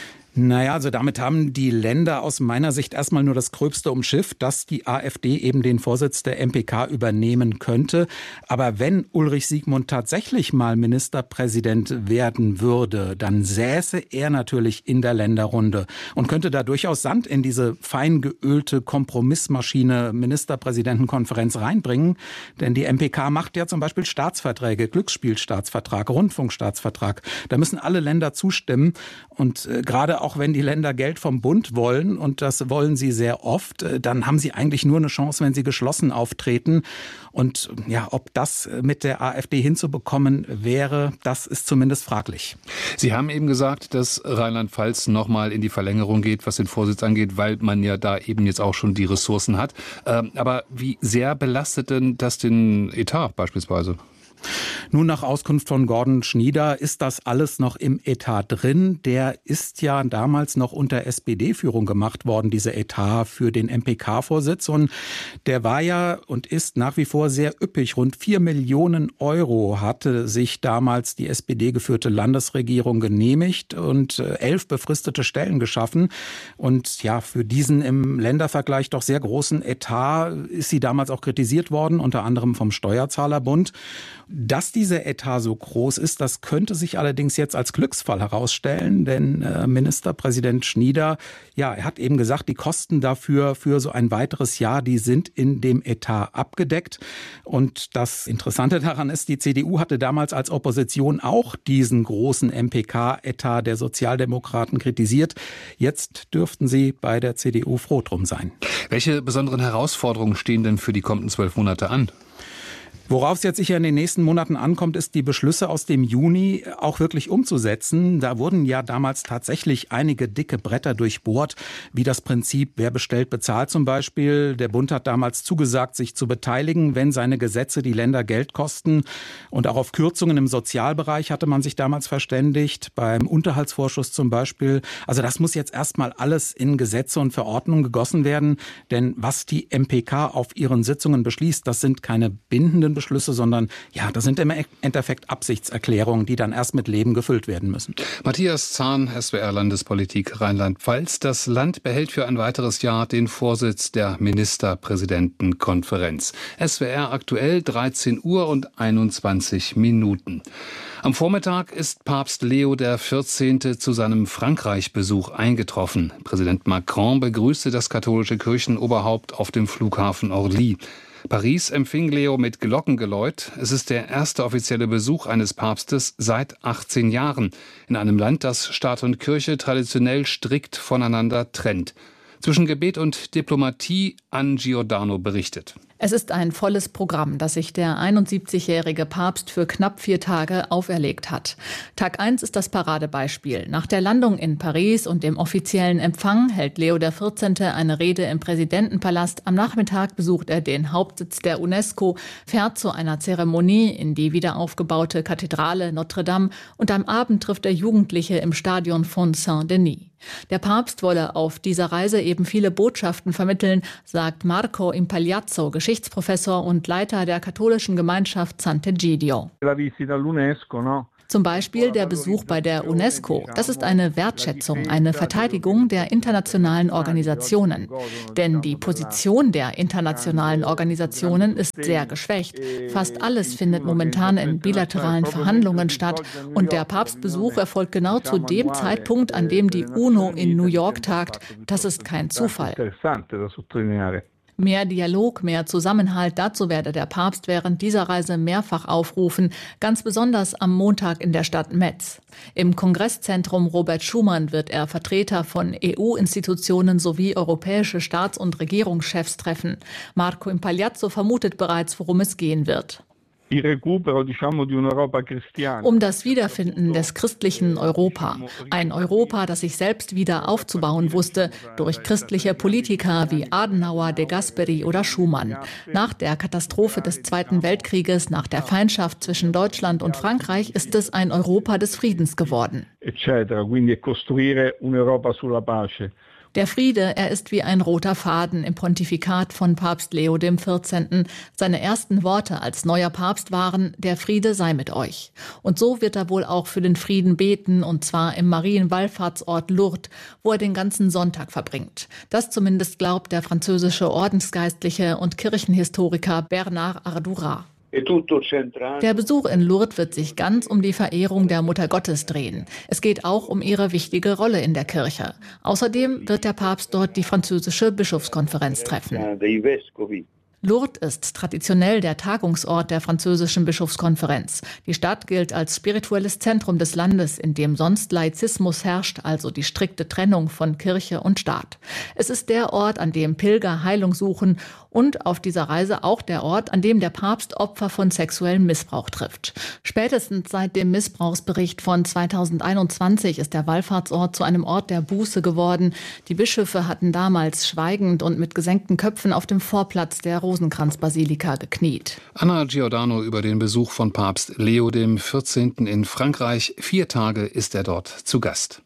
Naja, also damit haben die Länder aus meiner Sicht erstmal nur das Gröbste umschifft, dass die AfD eben den Vorsitz der M P K übernehmen könnte. Aber wenn Ulrich Siegmund tatsächlich mal Ministerpräsident werden würde, dann säße er natürlich in der Länderrunde und könnte da durchaus Sand in diese fein geölte Kompromissmaschine Ministerpräsidentenkonferenz reinbringen. Denn die M P K macht ja zum Beispiel Staatsverträge, Glücksspielstaatsvertrag, Rundfunkstaatsvertrag. Da müssen alle Länder zustimmen und äh, gerade auch Auch wenn die Länder Geld vom Bund wollen, und das wollen sie sehr oft, dann haben sie eigentlich nur eine Chance, wenn sie geschlossen auftreten. Und ja, ob das mit der AfD hinzubekommen wäre, das ist zumindest fraglich. Sie haben eben gesagt, dass Rheinland-Pfalz nochmal in die Verlängerung geht, was den Vorsitz angeht, weil man ja da eben jetzt auch schon die Ressourcen hat. Aber wie sehr belastet denn das den Etat beispielsweise? Nun, nach Auskunft von Gordon Schnieder ist das alles noch im Etat drin. Der ist ja damals noch unter S P D-Führung gemacht worden, dieser Etat für den M P K-Vorsitz. Und der war ja und ist nach wie vor sehr üppig. Rund vier Millionen Euro hatte sich damals die S P D-geführte Landesregierung genehmigt und elf befristete Stellen geschaffen. Und ja, für diesen im Ländervergleich doch sehr großen Etat ist sie damals auch kritisiert worden, unter anderem vom Steuerzahlerbund. Dass dieser Etat so groß ist, das könnte sich allerdings jetzt als Glücksfall herausstellen, denn äh, Ministerpräsident Schnieder, ja, er hat eben gesagt, die Kosten dafür für so ein weiteres Jahr, die sind in dem Etat abgedeckt. Und das Interessante daran ist, die C D U hatte damals als Opposition auch diesen großen M P K-Etat der Sozialdemokraten kritisiert. Jetzt dürften sie bei der C D U froh drum sein. Welche besonderen Herausforderungen stehen denn für die kommenden zwölf Monate an? Worauf es jetzt sicher in den nächsten Monaten ankommt, ist die Beschlüsse aus dem Juni auch wirklich umzusetzen. Da wurden ja damals tatsächlich einige dicke Bretter durchbohrt, wie das Prinzip, wer bestellt, bezahlt zum Beispiel. Der Bund hat damals zugesagt, sich zu beteiligen, wenn seine Gesetze die Länder Geld kosten. Und auch auf Kürzungen im Sozialbereich hatte man sich damals verständigt, beim Unterhaltsvorschuss zum Beispiel. Also das muss jetzt erstmal alles in Gesetze und Verordnungen gegossen werden. Denn was die M P K auf ihren Sitzungen beschließt, das sind keine bindenden Beschlüsse, sondern ja, das sind im Endeffekt Absichtserklärungen, die dann erst mit Leben gefüllt werden müssen. Matthias Zahn, S W R Landespolitik Rheinland-Pfalz. Das Land behält für ein weiteres Jahr den Vorsitz der Ministerpräsidentenkonferenz. S W R aktuell dreizehn Uhr und einundzwanzig Minuten. Am Vormittag ist Papst Leo der vierzehnte zu seinem Frankreich-Besuch eingetroffen. Präsident Macron begrüßte das katholische Kirchenoberhaupt auf dem Flughafen Orly. Paris empfing Leo mit Glockengeläut. Es ist der erste offizielle Besuch eines Papstes seit achtzehn Jahren in einem Land, das Staat und Kirche traditionell strikt voneinander trennt. Zwischen Gebet und Diplomatie, Anne Giordano berichtet. Es ist ein volles Programm, das sich der einundsiebzigjährige Papst für knapp vier Tage auferlegt hat. Tag eins ist das Paradebeispiel. Nach der Landung in Paris und dem offiziellen Empfang hält Leo der vierzehnte eine Rede im Präsidentenpalast. Am Nachmittag besucht er den Hauptsitz der UNESCO, fährt zu einer Zeremonie in die wiederaufgebaute Kathedrale Notre Dame und am Abend trifft er Jugendliche im Stadion von Saint-Denis. Der Papst wolle auf dieser Reise eben viele Botschaften vermitteln, sagt Marco Impagliazzo, Geschichtsprofessor und Leiter der katholischen Gemeinschaft Sant'Egidio. Zum Beispiel der Besuch bei der UNESCO. Das ist eine Wertschätzung, eine Verteidigung der internationalen Organisationen. Denn die Position der internationalen Organisationen ist sehr geschwächt. Fast alles findet momentan in bilateralen Verhandlungen statt. Und der Papstbesuch erfolgt genau zu dem Zeitpunkt, an dem die UNO in New York tagt. Das ist kein Zufall. Mehr Dialog, mehr Zusammenhalt, dazu werde der Papst während dieser Reise mehrfach aufrufen, ganz besonders am Montag in der Stadt Metz. Im Kongresszentrum Robert Schuman wird er Vertreter von E U-Institutionen sowie europäische Staats- und Regierungschefs treffen. Marco Impagliazzo vermutet bereits, worum es gehen wird. Um das Wiederfinden des christlichen Europa. Ein Europa, das sich selbst wieder aufzubauen wusste, durch christliche Politiker wie Adenauer, De Gasperi oder Schumann. Nach der Katastrophe des Zweiten Weltkrieges, nach der Feindschaft zwischen Deutschland und Frankreich, ist es ein Europa des Friedens geworden. Der Friede, er ist wie ein roter Faden im Pontifikat von Papst Leo der vierzehnte. Seine ersten Worte als neuer Papst waren: Der Friede sei mit euch. Und so wird er wohl auch für den Frieden beten, und zwar im Marienwallfahrtsort Lourdes, wo er den ganzen Sonntag verbringt. Das zumindest glaubt der französische Ordensgeistliche und Kirchenhistoriker Bernard Ardurat. Der Besuch in Lourdes wird sich ganz um die Verehrung der Mutter Gottes drehen. Es geht auch um ihre wichtige Rolle in der Kirche. Außerdem wird der Papst dort die französische Bischofskonferenz treffen. Lourdes ist traditionell der Tagungsort der französischen Bischofskonferenz. Die Stadt gilt als spirituelles Zentrum des Landes, in dem sonst Laizismus herrscht, also die strikte Trennung von Kirche und Staat. Es ist der Ort, an dem Pilger Heilung suchen und auf dieser Reise auch der Ort, an dem der Papst Opfer von sexuellem Missbrauch trifft. Spätestens seit dem Missbrauchsbericht von zweitausendeinundzwanzig ist der Wallfahrtsort zu einem Ort der Buße geworden. Die Bischöfe hatten damals schweigend und mit gesenkten Köpfen auf dem Vorplatz der Rosenkranzbasilika gekniet. Anna Giordano über den Besuch von Papst Leo der vierzehnte. in Frankreich. Vier Tage ist er dort zu Gast.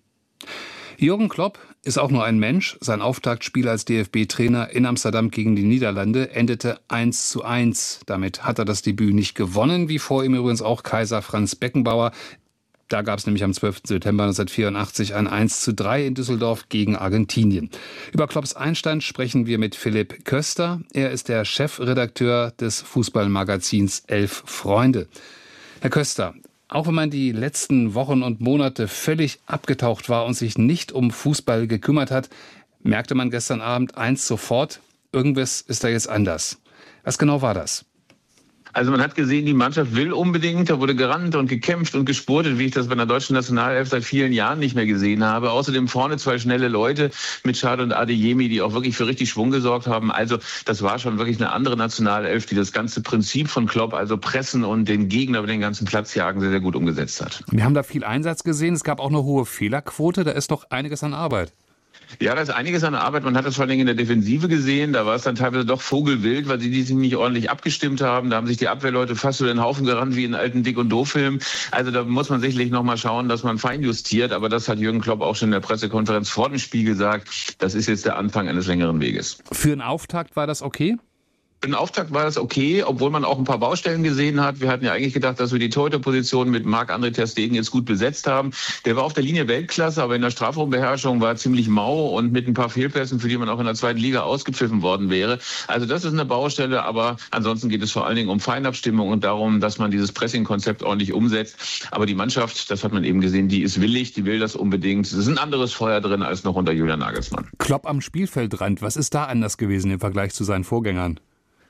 Jürgen Klopp ist auch nur ein Mensch. Sein Auftaktspiel als D F B-Trainer in Amsterdam gegen die Niederlande endete eins zu eins. Damit hat er das Debüt nicht gewonnen, wie vor ihm übrigens auch Kaiser Franz Beckenbauer. Da gab es nämlich am zwölften September neunzehnhundertvierundachtzig ein eins zu drei in Düsseldorf gegen Argentinien. Über Klopps Einstand sprechen wir mit Philipp Köster. Er ist der Chefredakteur des Fußballmagazins Elf Freunde. Herr Köster, auch wenn man die letzten Wochen und Monate völlig abgetaucht war und sich nicht um Fußball gekümmert hat, merkte man gestern Abend eins sofort: Irgendwas ist da jetzt anders. Was genau war das? Also man hat gesehen, die Mannschaft will unbedingt, da wurde gerannt und gekämpft und gespurtet, wie ich das bei der deutschen Nationalelf seit vielen Jahren nicht mehr gesehen habe. Außerdem vorne zwei schnelle Leute mit Schad und Adeyemi, die auch wirklich für richtig Schwung gesorgt haben. Also das war schon wirklich eine andere Nationalelf, die das ganze Prinzip von Klopp, also pressen und den Gegner über den ganzen Platz jagen, sehr, sehr gut umgesetzt hat. Wir haben da viel Einsatz gesehen, es gab auch eine hohe Fehlerquote, da ist doch einiges an Arbeit. Ja, da ist einiges an der Arbeit. Man hat das vor allem in der Defensive gesehen. Da war es dann teilweise doch vogelwild, weil sie die sich nicht ordentlich abgestimmt haben. Da haben sich die Abwehrleute fast über den Haufen gerannt wie in alten Dick- und Doof-Filmen. Also da muss man sicherlich noch mal schauen, dass man feinjustiert. Aber das hat Jürgen Klopp auch schon in der Pressekonferenz vor dem Spiel gesagt. Das ist jetzt der Anfang eines längeren Weges. Für einen Auftakt war das okay? Für den Auftakt war das okay, obwohl man auch ein paar Baustellen gesehen hat. Wir hatten ja eigentlich gedacht, dass wir die Torhüterposition mit Marc-André ter Stegen jetzt gut besetzt haben. Der war auf der Linie Weltklasse, aber in der Strafraumbeherrschung war ziemlich mau und mit ein paar Fehlpässen, für die man auch in der zweiten Liga ausgepfiffen worden wäre. Also das ist eine Baustelle, aber ansonsten geht es vor allen Dingen um Feinabstimmung und darum, dass man dieses Pressing-Konzept ordentlich umsetzt. Aber die Mannschaft, das hat man eben gesehen, die ist willig, die will das unbedingt. Es ist ein anderes Feuer drin als noch unter Julian Nagelsmann. Klopp am Spielfeldrand, was ist da anders gewesen im Vergleich zu seinen Vorgängern?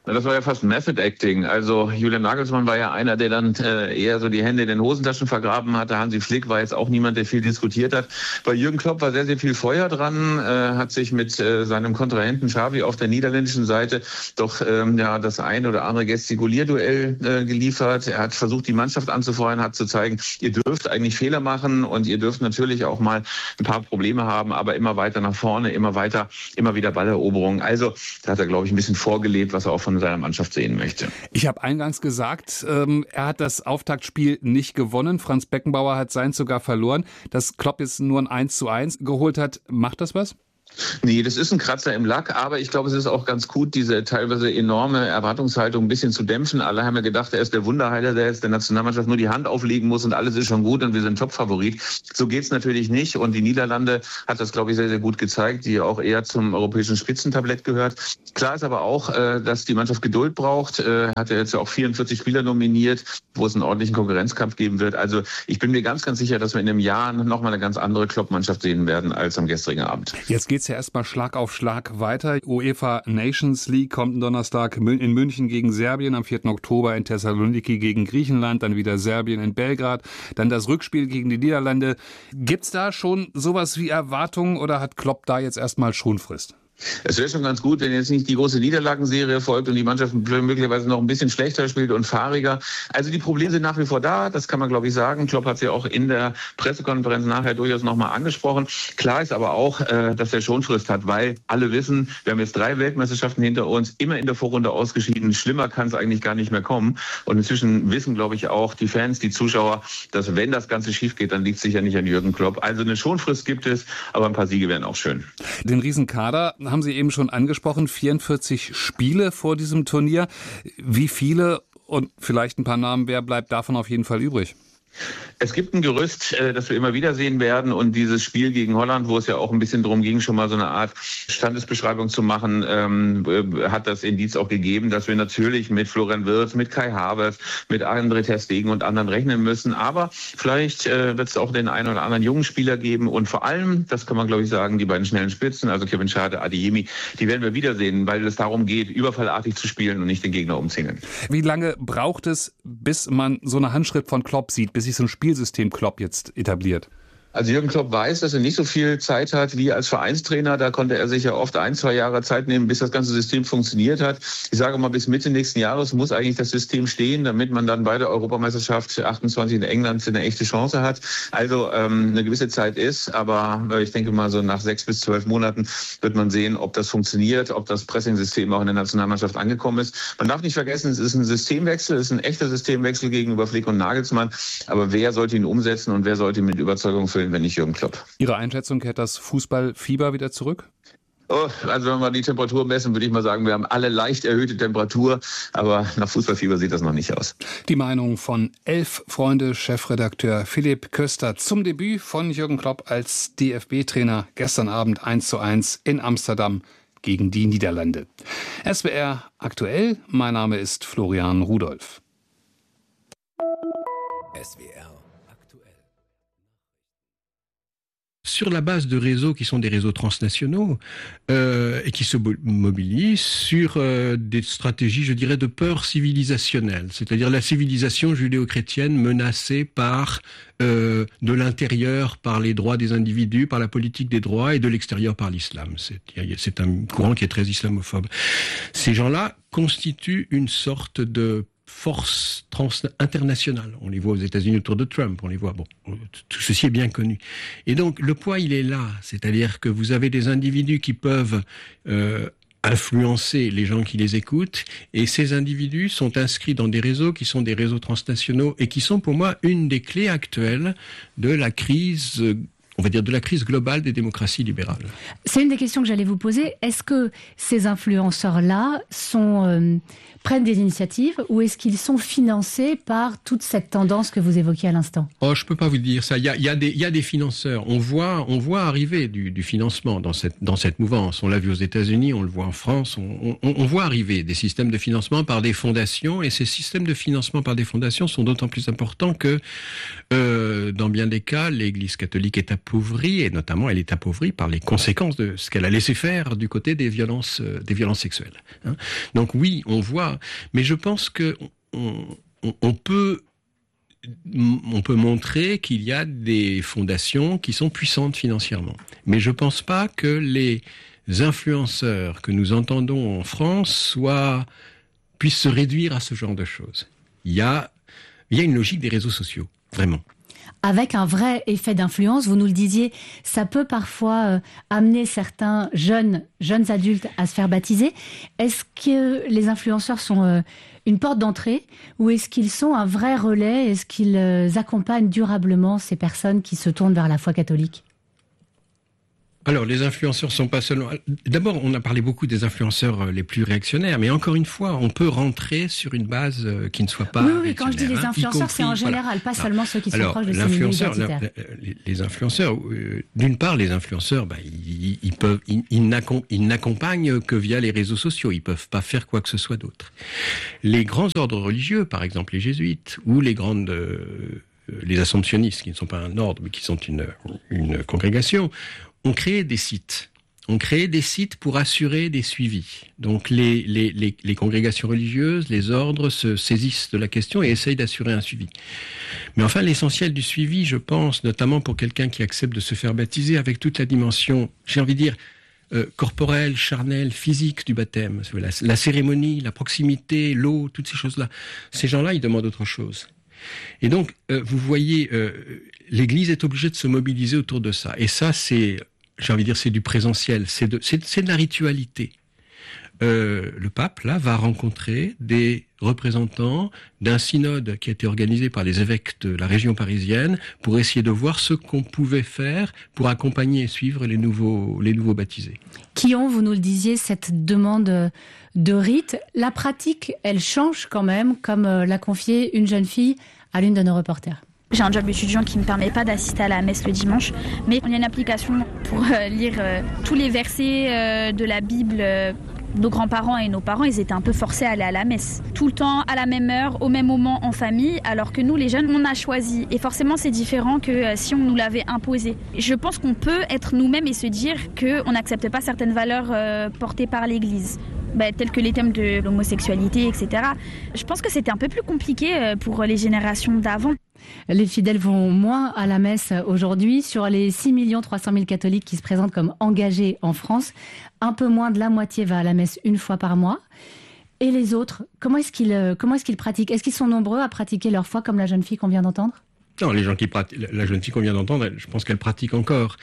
Das war ja fast Method Acting. Also Julian Nagelsmann war ja einer, der dann äh, eher so die Hände in den Hosentaschen vergraben hatte. Hansi Flick war jetzt auch niemand, der viel diskutiert hat. Bei Jürgen Klopp war sehr, sehr viel Feuer dran, äh, hat sich mit äh, seinem Kontrahenten Xavi auf der niederländischen Seite doch ähm, ja das ein oder andere Gestikulierduell äh, geliefert. Er hat versucht, die Mannschaft anzufeuern, hat zu zeigen, ihr dürft eigentlich Fehler machen und ihr dürft natürlich auch mal ein paar Probleme haben, aber immer weiter nach vorne, immer weiter, immer wieder Balleroberung. Also da hat er, glaube ich, ein bisschen vorgelebt, was er auch von seiner Mannschaft sehen möchte. Ich habe eingangs gesagt, ähm, er hat das Auftaktspiel nicht gewonnen. Franz Beckenbauer hat seins sogar verloren. Dass Klopp jetzt nur ein eins zu eins geholt hat, macht das was? Nee, das ist ein Kratzer im Lack, aber ich glaube, es ist auch ganz gut, diese teilweise enorme Erwartungshaltung ein bisschen zu dämpfen. Alle haben ja gedacht, er ist der Wunderheiler, der jetzt der Nationalmannschaft nur die Hand auflegen muss und alles ist schon gut und wir sind Topfavorit. So geht's natürlich nicht und die Niederlande hat das, glaube ich, sehr, sehr gut gezeigt, die ja auch eher zum europäischen Spitzentablett gehört. Klar ist aber auch, dass die Mannschaft Geduld braucht. Er hat ja jetzt auch vierundvierzig Spieler nominiert, wo es einen ordentlichen Konkurrenzkampf geben wird. Also ich bin mir ganz, ganz sicher, dass wir in einem Jahr nochmal eine ganz andere Klopp-Mannschaft sehen werden als am gestrigen Abend. Jetzt geht's ja erstmal Schlag auf Schlag weiter. UEFA Nations League kommt am Donnerstag in München gegen Serbien, am vierten Oktober in Thessaloniki gegen Griechenland, dann wieder Serbien in Belgrad, dann das Rückspiel gegen die Niederlande. Gibt's da schon sowas wie Erwartungen oder hat Klopp da jetzt erstmal Schonfrist? Es wäre schon ganz gut, wenn jetzt nicht die große Niederlagenserie folgt und die Mannschaft möglicherweise noch ein bisschen schlechter spielt und fahriger. Also die Probleme sind nach wie vor da, das kann man, glaube ich, sagen. Klopp hat es ja auch in der Pressekonferenz nachher durchaus nochmal angesprochen. Klar ist aber auch, dass er Schonfrist hat, weil alle wissen, wir haben jetzt drei Weltmeisterschaften hinter uns, immer in der Vorrunde ausgeschieden. Schlimmer kann es eigentlich gar nicht mehr kommen. Und inzwischen wissen, glaube ich, auch die Fans, die Zuschauer, dass wenn das Ganze schief geht, dann liegt es sicher nicht an Jürgen Klopp. Also eine Schonfrist gibt es, aber ein paar Siege wären auch schön. Den Riesenkader haben Sie eben schon angesprochen, vierundvierzig Spiele vor diesem Turnier. Wie viele und vielleicht ein paar Namen, wer bleibt davon auf jeden Fall übrig? Es gibt ein Gerüst, das wir immer wieder sehen werden und dieses Spiel gegen Holland, wo es ja auch ein bisschen darum ging, schon mal so eine Art Standesbeschreibung zu machen, ähm, hat das Indiz auch gegeben, dass wir natürlich mit Florian Wirtz, mit Kai Havertz, mit André ter Stegen und anderen rechnen müssen. Aber vielleicht äh, wird es auch den einen oder anderen jungen Spieler geben und vor allem, das kann man glaube ich sagen, die beiden schnellen Spitzen, also Kevin Schade, Adeyemi, die werden wir wiedersehen, weil es darum geht, überfallartig zu spielen und nicht den Gegner umzingeln. Wie lange braucht es, bis man so eine Handschrift von Klopp sieht, bis sich so ein Spielsystem Klopp jetzt etabliert? Also Jürgen Klopp weiß, dass er nicht so viel Zeit hat wie als Vereinstrainer. Da konnte er sich ja oft ein, zwei Jahre Zeit nehmen, bis das ganze System funktioniert hat. Ich sage mal, bis Mitte nächsten Jahres muss eigentlich das System stehen, damit man dann bei der Europameisterschaft achtundzwanzig in England eine echte Chance hat. Also ähm, eine gewisse Zeit ist, aber ich denke mal so nach sechs bis zwölf Monaten wird man sehen, ob das funktioniert, ob das Pressingsystem auch in der Nationalmannschaft angekommen ist. Man darf nicht vergessen, es ist ein Systemwechsel, es ist ein echter Systemwechsel gegenüber Flick und Nagelsmann. Aber wer sollte ihn umsetzen und wer sollte ihn mit Überzeugung füllen, wenn nicht Jürgen Klopp? Ihre Einschätzung, kehrt das Fußballfieber wieder zurück? Oh, also wenn wir die Temperatur messen, würde ich mal sagen, wir haben alle leicht erhöhte Temperatur, aber nach Fußballfieber sieht das noch nicht aus. Die Meinung von Elf Freunde Chefredakteur Philipp Köster zum Debüt von Jürgen Klopp als D F B-Trainer gestern Abend eins zu eins in Amsterdam gegen die Niederlande. S W R aktuell, mein Name ist Florian Rudolph. S W R. Sur la base de réseaux qui sont des réseaux transnationaux euh, et qui se mobilisent sur euh, des stratégies, je dirais, de peur civilisationnelle, c'est-à-dire la civilisation judéo-chrétienne menacée par euh, de l'intérieur par les droits des individus, par la politique des droits et de l'extérieur par l'islam. C'est, c'est un courant qui est très islamophobe. Ces gens-là constituent une sorte de force trans internationale. On les voit aux États-Unis autour de Trump, on les voit, bon, tout ceci est bien connu. Et donc, le poids, il est là. C'est-à-dire que vous avez des individus qui peuvent euh, influencer les gens qui les écoutent, et ces individus sont inscrits dans des réseaux qui sont des réseaux transnationaux et qui sont pour moi une des clés actuelles de la crise, on va dire, de la crise globale des démocraties libérales. C'est une des questions que j'allais vous poser. Est-ce que ces influenceurs-là sont euh, prennent des initiatives ou est-ce qu'ils sont financés par toute cette tendance que vous évoquiez à l'instant? Oh, je peux pas vous dire ça. Il y a, il y a des, il y a des financeurs. On voit, on voit arriver du, du financement dans cette, dans cette mouvance. On l'a vu aux États-Unis, on le voit en France. On, on, on voit arriver des systèmes de financement par des fondations, et ces systèmes de financement par des fondations sont d'autant plus importants que, euh, dans bien des cas, l'Église catholique est appauvrie, et notamment elle est appauvrie par les conséquences de ce qu'elle a laissé faire du côté des violences, euh, des violences sexuelles. Hein. Donc oui, on voit, mais je pense que on, on, on peut on peut montrer qu'il y a des fondations qui sont puissantes financièrement. Mais je pense pas que les influenceurs que nous entendons en France soient, puissent se réduire à ce genre de choses. Il y a, il y a une logique des réseaux sociaux, vraiment. Avec un vrai effet d'influence, vous nous le disiez, ça peut parfois euh, amener certains jeunes, jeunes adultes à se faire baptiser. Est-ce que les influenceurs sont euh, une porte d'entrée ou est-ce qu'ils sont un vrai relais? Est-ce qu'ils euh, accompagnent durablement ces personnes qui se tournent vers la foi catholique? Alors, les influenceurs sont pas seulement... D'abord, on a parlé beaucoup des influenceurs les plus réactionnaires, mais encore une fois, on peut rentrer sur une base qui ne soit pas Oui, oui, quand je dis les influenceurs, hein, c'est en général, voilà. Pas seulement ceux qui sont Alors, proches de ces milieux identitaires. La, les, les influenceurs, euh, d'une part, les influenceurs, bah, ils, ils peuvent, ils, ils n'accompagnent que via les réseaux sociaux. Ils peuvent pas faire quoi que ce soit d'autre. Les grands ordres religieux, par exemple les jésuites, ou les grandes... Euh, les assomptionnistes, qui ne sont pas un ordre, mais qui sont une, une congrégation, ont créé des sites. On crée des sites pour assurer des suivis. Donc les, les, les, les congrégations religieuses, les ordres se saisissent de la question et essayent d'assurer un suivi. Mais enfin, l'essentiel du suivi, je pense, notamment pour quelqu'un qui accepte de se faire baptiser avec toute la dimension, j'ai envie de dire, euh, corporelle, charnelle, physique du baptême, la, la cérémonie, la proximité, l'eau, toutes ces choses-là. Ces gens-là, ils demandent autre chose. Et donc, euh, vous voyez, euh, l'Église est obligée de se mobiliser autour de ça. Et ça, c'est, j'ai envie de dire, c'est du présentiel, c'est de, c'est, c'est de la ritualité. Euh, le pape, là, va rencontrer des représentants d'un synode qui a été organisé par les évêques de la région parisienne pour essayer de voir ce qu'on pouvait faire pour accompagner et suivre les nouveaux, les nouveaux baptisés. Qui ont, vous nous le disiez, cette demande de rite. La pratique, elle change quand même, comme l'a confié une jeune fille à l'une de nos reporters. J'ai un job étudiant qui ne me permet pas d'assister à la messe le dimanche, mais il y a une application pour euh, lire euh, tous les versets euh, de la Bible. Euh, nos grands-parents et nos parents, ils étaient un peu forcés à aller à la messe. Tout le temps, à la même heure, au même moment, en famille, alors que nous, les jeunes, on a choisi. Et forcément, c'est différent que euh, si on nous l'avait imposé. Je pense qu'on peut être nous-mêmes et se dire qu'on n'accepte pas certaines valeurs euh, portées par l'Église. Bah, tels que les thèmes de l'homosexualité, et cetera. Je pense que c'était un peu plus compliqué pour les générations d'avant. Les fidèles vont moins à la messe aujourd'hui. Sur les six millions trois cent mille catholiques qui se présentent comme engagés en France, un peu moins de la moitié va à la messe une fois par mois. Et les autres, comment est-ce qu'ils, comment est-ce qu'ils pratiquent? Est-ce qu'ils sont nombreux à pratiquer leur foi comme la jeune fille qu'on vient d'entendre? Non, les gens qui pratiquent, la jeune fille qu'on vient d'entendre, je pense qu'elle pratique encore.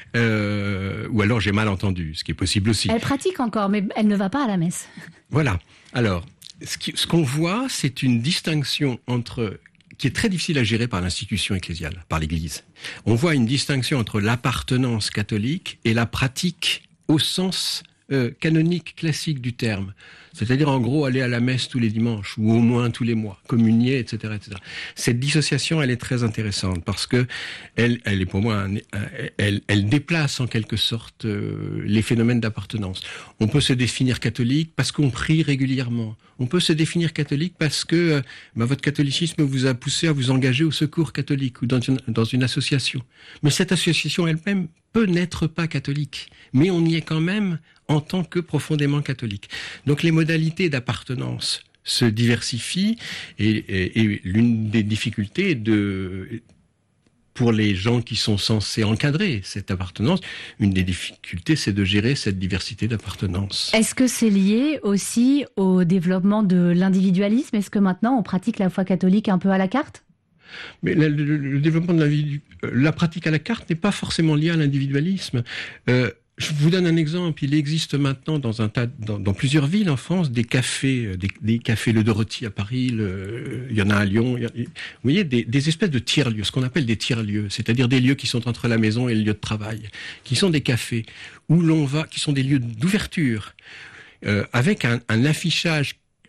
Euh, ou alors j'ai mal entendu, ce qui est possible aussi. Elle pratique encore, mais elle ne va pas à la messe. Voilà. Alors, ce, qui, ce qu'on voit, c'est une distinction entre, qui est très difficile à gérer par l'institution ecclésiale, par l'Église. On voit une distinction entre l'appartenance catholique et la pratique au sens euh, canonique, classique du terme. C'est-à-dire, en gros, aller à la messe tous les dimanches, ou au moins tous les mois, communier, et cetera, et cetera. Cette dissociation, elle est très intéressante, parce que elle, elle est pour moi, un, un, elle, elle déplace en quelque sorte euh, les phénomènes d'appartenance. On peut se définir catholique parce qu'on prie régulièrement. On peut se définir catholique parce que euh, bah, votre catholicisme vous a poussé à vous engager au secours catholique, ou dans une, dans une association. Mais cette association elle-même peut n'être pas catholique, mais on y est quand même en tant que profondément catholique. Donc les modalités d'appartenance se diversifient et, et, et l'une des difficultés de, pour les gens qui sont censés encadrer cette appartenance, une des difficultés c'est de gérer cette diversité d'appartenance. Est-ce que c'est lié aussi au développement de l'individualisme? Est-ce que maintenant on pratique la foi catholique un peu à la carte? Mais le, le, le développement de la, la pratique à la carte n'est pas forcément lié à l'individualisme. Euh, je vous donne un exemple. Il existe maintenant dans un tas, dans, dans plusieurs villes en France, des cafés, des, des cafés Le Dorothy à Paris. Le, il y en a à Lyon. Il y a, vous voyez, des, des espèces de tiers-lieux, ce qu'on appelle des tiers-lieux, c'est-à-dire des lieux qui sont entre la maison et le lieu de travail, qui sont des cafés où l'on va, qui sont des lieux d'ouverture, euh, avec un, un affichage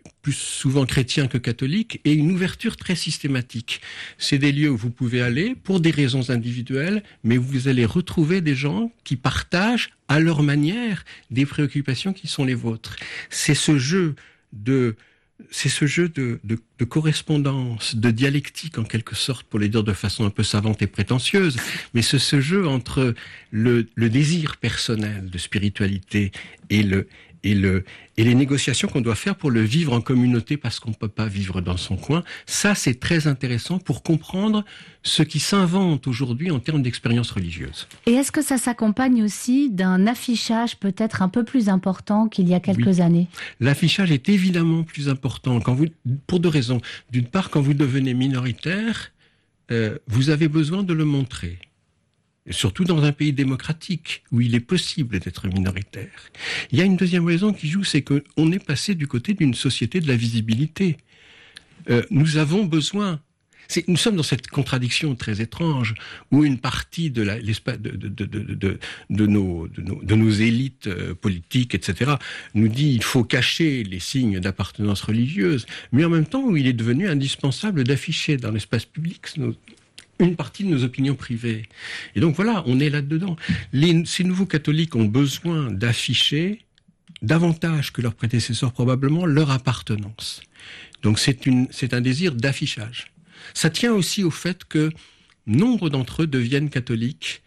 plus souvent chrétiens que catholiques, et une ouverture très systématique. C'est des lieux où vous pouvez aller pour des raisons individuelles, mais vous allez retrouver des gens qui partagent à leur manière des préoccupations qui sont les vôtres. C'est ce jeu de C'est ce jeu de, de, de correspondance, de dialectique en quelque sorte, pour le dire de façon un peu savante et prétentieuse, mais c'est ce jeu entre le, le désir personnel de spiritualité et le et le et les négociations qu'on doit faire pour le vivre en communauté parce qu'on ne peut pas vivre dans son coin. Ça, c'est très intéressant pour comprendre ce qui s'invente aujourd'hui en termes d'expérience religieuse. Et est-ce que ça s'accompagne aussi d'un affichage peut-être un peu plus important qu'il y a quelques oui. années ? L'affichage est évidemment plus important quand vous, pour deux raisons. D'une part, quand vous devenez minoritaire, euh, vous avez besoin de le montrer. Et surtout dans un pays démocratique, où il est possible d'être minoritaire. Il y a une deuxième raison qui joue, c'est qu'on est passé du côté d'une société de la visibilité. Euh, nous avons besoin... C'est, nous sommes dans cette contradiction très étrange, où une partie de, la, l'espace de, de, de, de, de, de, nos, de, nos, de nos élites euh, politiques, et cetera, nous dit il faut cacher les signes d'appartenance religieuse, mais en même temps où il est devenu indispensable d'afficher dans l'espace public nos, une partie de nos opinions privées. Et donc voilà, on est là-dedans. Les, ces nouveaux catholiques ont besoin d'afficher davantage que leurs prédécesseurs probablement leur appartenance. Donc c'est, une, c'est un désir d'affichage. Ça tient aussi au fait que nombre d'entre eux deviennent catholiques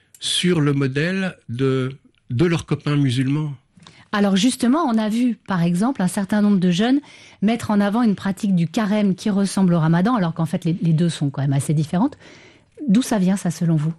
sur le modèle de, de leurs copains musulmans. Alors justement, on a vu, par exemple, un certain nombre de jeunes mettre en avant une pratique du carême qui ressemble au ramadan, alors qu'en fait, les, les deux sont quand même assez différentes. D'où ça vient, ça, selon vous ?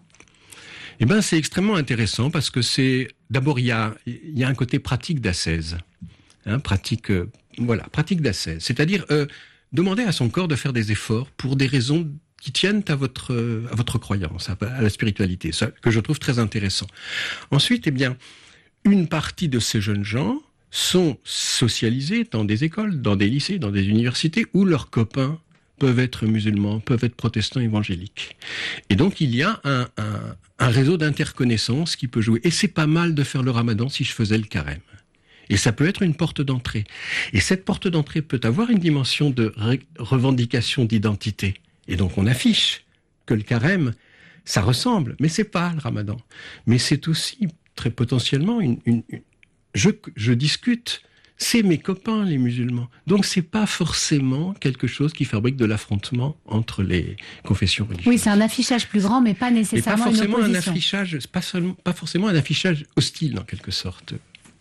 Eh bien, c'est extrêmement intéressant parce que c'est... D'abord, il y a, il y a un côté pratique d'ascèse. Hein, pratique, euh, voilà, pratique d'ascèse. C'est-à-dire euh, demander à son corps de faire des efforts pour des raisons qui tiennent à votre, à votre croyance, à, à la spiritualité, ça, que je trouve très intéressant. Ensuite, eh bien... Une partie de ces jeunes gens sont socialisés dans des écoles, dans des lycées, dans des universités où leurs copains peuvent être musulmans, peuvent être protestants évangéliques. Et donc il y a un, un, un réseau d'interconnaissance qui peut jouer. Et c'est pas mal de faire le ramadan si je faisais le carême. Et ça peut être une porte d'entrée. Et cette porte d'entrée peut avoir une dimension de ré- revendication d'identité. Et donc on affiche que le carême, ça ressemble, mais c'est pas le ramadan. Mais c'est aussi très potentiellement une, une, une je, je discute, c'est mes copains les musulmans. Donc c'est pas forcément quelque chose qui fabrique de l'affrontement entre les confessions religieuses. Oui, c'est un affichage plus grand, mais pas nécessairement mais pas forcément une un opposition. affichage, pas, seulement, pas forcément un affichage hostile en quelque sorte.